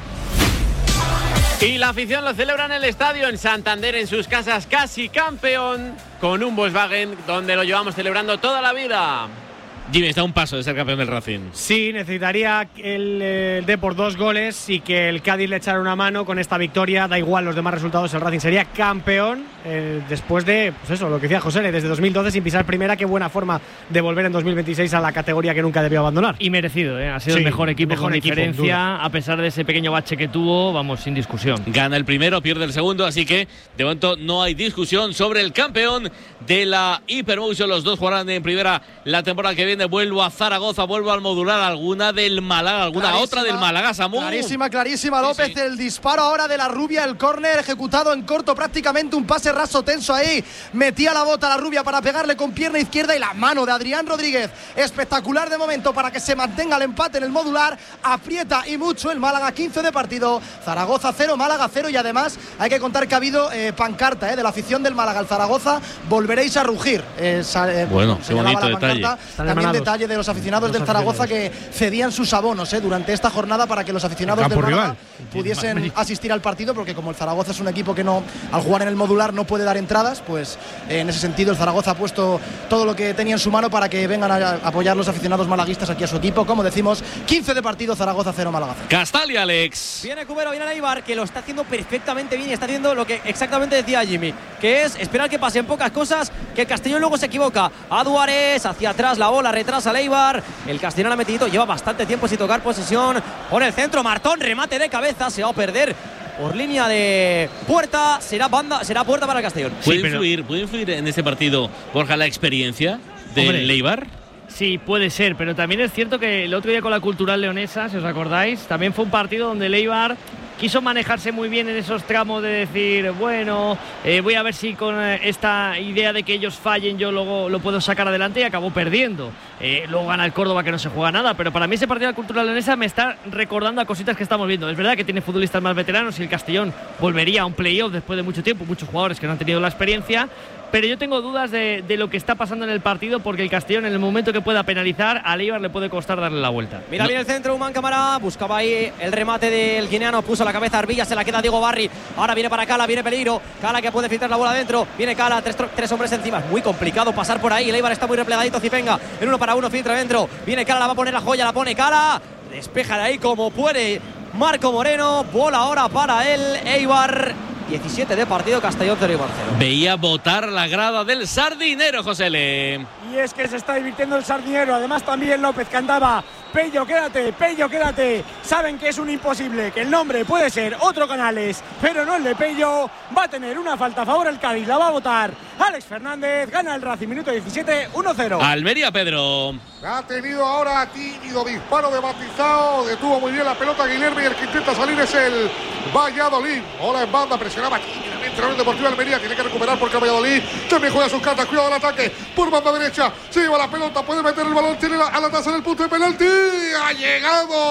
Y la afición lo celebra en el estadio en Santander, en sus casas, casi campeón, con un Volkswagen donde lo llevamos celebrando toda la vida. Jimmy, está a un paso de ser campeón del Racing. Sí, necesitaría el, el Depor dos goles y que el Cádiz le echara una mano con esta victoria. Da igual los demás resultados, el Racing sería campeón eh, después de, pues eso, lo que decía José, desde dos mil doce sin pisar primera. Qué buena forma de volver en dos mil veintiséis a la categoría que nunca debió abandonar. Y merecido, ¿eh? Ha sido sí, el mejor equipo mejor con equipo, diferencia, a pesar de ese pequeño bache que tuvo, vamos, sin discusión. Gana el primero, pierde el segundo, así que de momento no hay discusión sobre el campeón de la Hypermotion. Los dos jugarán en primera la temporada que viene. Vuelvo a Zaragoza, vuelvo al modular, alguna del Málaga, alguna clarísima, otra del Málaga, Samu. Clarísima, clarísima, López, sí, sí. El disparo ahora de la Rubia, el córner ejecutado en corto, prácticamente un pase raso tenso ahí. Metía la bota a la Rubia para pegarle con pierna izquierda y la mano de Adrián Rodríguez. Espectacular de momento para que se mantenga el empate en el modular. Aprieta y mucho el Málaga, quince de partido. Zaragoza cero, Málaga cero, y además hay que contar que ha habido eh, pancarta eh, de la afición del Málaga al Zaragoza. Volveréis a rugir. Eh, eh, bueno, qué bonito detalle. También detalle de los aficionados los del Zaragoza que cedían sus abonos eh, durante esta jornada para que los aficionados del Málaga pudiesen asistir al partido, porque como el Zaragoza es un equipo que no, al jugar en el modular no puede dar entradas, pues eh, en ese sentido el Zaragoza ha puesto todo lo que tenía en su mano para que vengan a apoyar los aficionados malaguistas aquí a su equipo. Como decimos, quince de partido, Zaragoza cero, Málaga cero. Castalia, Alex. Viene Cubero, viene Eibar, que lo está haciendo perfectamente bien y está haciendo lo que exactamente decía Jimmy, que es esperar que pasen pocas cosas, que el Castellón luego se equivoca. A Duárez, hacia atrás la bola, retrasa el Eibar. El Castellón ha metido, lleva bastante tiempo sin tocar posesión. Por el centro, Martón, remate de cabeza, se va a perder por línea de puerta. Será banda, será puerta para el Castellón. ¿Puede, sí, pero... influir, ¿Puede influir en este partido, Borja, la experiencia del Eibar? Sí, puede ser, pero también es cierto que el otro día con la Cultural Leonesa, si os acordáis, también fue un partido donde el Eibar quiso manejarse muy bien en esos tramos de decir, bueno, eh, voy a ver si con esta idea de que ellos fallen yo luego lo puedo sacar adelante, y acabó perdiendo. Eh, luego gana el Córdoba, que no se juega nada, pero para mí ese partido de la Cultural Leonesa me está recordando a cositas que estamos viendo. Es verdad que tiene futbolistas más veteranos y el Castellón volvería a un playoff después de mucho tiempo, muchos jugadores que no han tenido la experiencia, pero yo tengo dudas de, de lo que está pasando en el partido, porque el Castellón en el momento que pueda penalizar, al Eibar le puede costar darle la vuelta. Mira no. bien el centro, Humán Cámara, buscaba ahí el remate del guineano, puso la cabeza a Arbilla, se la queda Diego Barri, ahora viene para Cala, viene peligro, Cala que puede filtrar la bola adentro, viene Cala, tres, tres hombres encima, es muy complicado pasar por ahí, el Eibar está muy replegadito, Cipenga, en uno para uno, filtra adentro, viene Cala, la va a poner la joya, la pone Cala, despeja de ahí como puede Marco Moreno, bola ahora para el Eibar. diecisiete de partido, Castellón cero y Barcelona. Veía botar la grada del Sardinero, José L. Y es que se está divirtiendo el Sardinero. Además también López cantaba: Pello, quédate, Pello, quédate. Saben que es un imposible, que el nombre puede ser otro Canales, pero no el de Pello. Va a tener una falta a favor el Cádiz, la va a votar Alex Fernández. Gana el Racing, minuto diecisiete, uno cero. Almería, Pedro. Ha tenido ahora tímido disparo de Batizao. Detuvo muy bien la pelota Guilherme, y el que intenta salir es el Valladolid. Hola en banda, presionaba tímidamente el Deportivo Almería. Tiene que recuperar porque el Valladolid también juega sus cartas. Cuidado al ataque por banda derecha. Se lleva la pelota, puede meter el balón, tiene la, a la taza en el punto de penalti. Ha llegado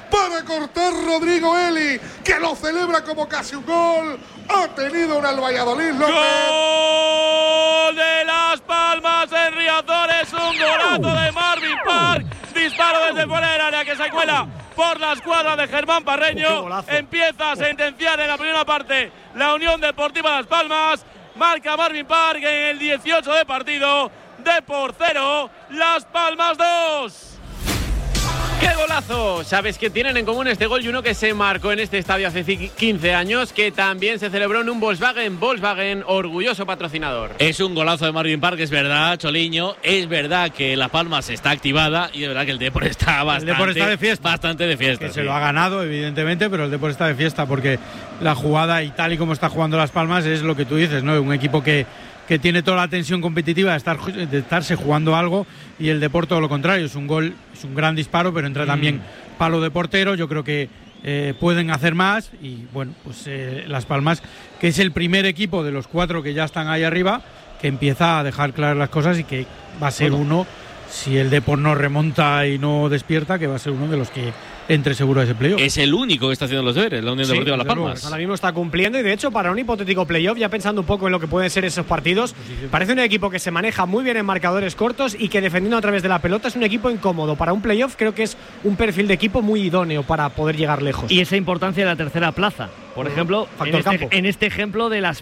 para cortar Rodrigo Eli, que lo celebra como casi un gol. Ha tenido un al Valladolid, López. ¡Gol de Las Palmas en Riazor! Es un golazo de Marvin Park. Disparo desde fuera del área que se cuela por la escuadra de Germán Parreño. Uh, Empieza a sentenciar en la primera parte la Unión Deportiva Las Palmas. Marca Marvin Park en el dieciocho de partido. Depor cero, Las Palmas dos. ¡Qué golazo! Sabes que tienen en común este gol y uno que se marcó en este estadio hace quince años, que también se celebró en un Volkswagen. Volkswagen, orgulloso patrocinador. Es un golazo de Marvin Park, es verdad, Choliño. Es verdad que La Palmas está activada y es verdad que el Depor está bastante, el Depor está de fiesta. Bastante de fiesta. Que sí. Se lo ha ganado, evidentemente, pero el Depor está de fiesta porque la jugada y tal y como está jugando Las Palmas es lo que tú dices, ¿no? Un equipo que que tiene toda la tensión competitiva de, estar, de estarse jugando algo, y el Depor todo lo contrario, es un gol, es un gran disparo, pero entra mm. también palo de portero. Yo creo que eh, pueden hacer más, y bueno, pues eh, Las Palmas, que es el primer equipo de los cuatro que ya están ahí arriba, que empieza a dejar claras las cosas y que va a ser bueno. uno, si el Depor no remonta y no despierta, que va a ser uno de los que entre seguro a ese playoff. Es el único que está haciendo los deberes, la Unión sí, Deportiva Las Palmas. Ahora mismo está cumpliendo, y de hecho para un hipotético playoff, ya pensando un poco en lo que pueden ser esos partidos, sí, sí. parece un equipo que se maneja muy bien en marcadores cortos y que defendiendo a través de la pelota es un equipo incómodo. Para un playoff creo que es un perfil de equipo muy idóneo para poder llegar lejos. Y esa importancia de la tercera plaza. Por ejemplo, en este, en este ejemplo de Las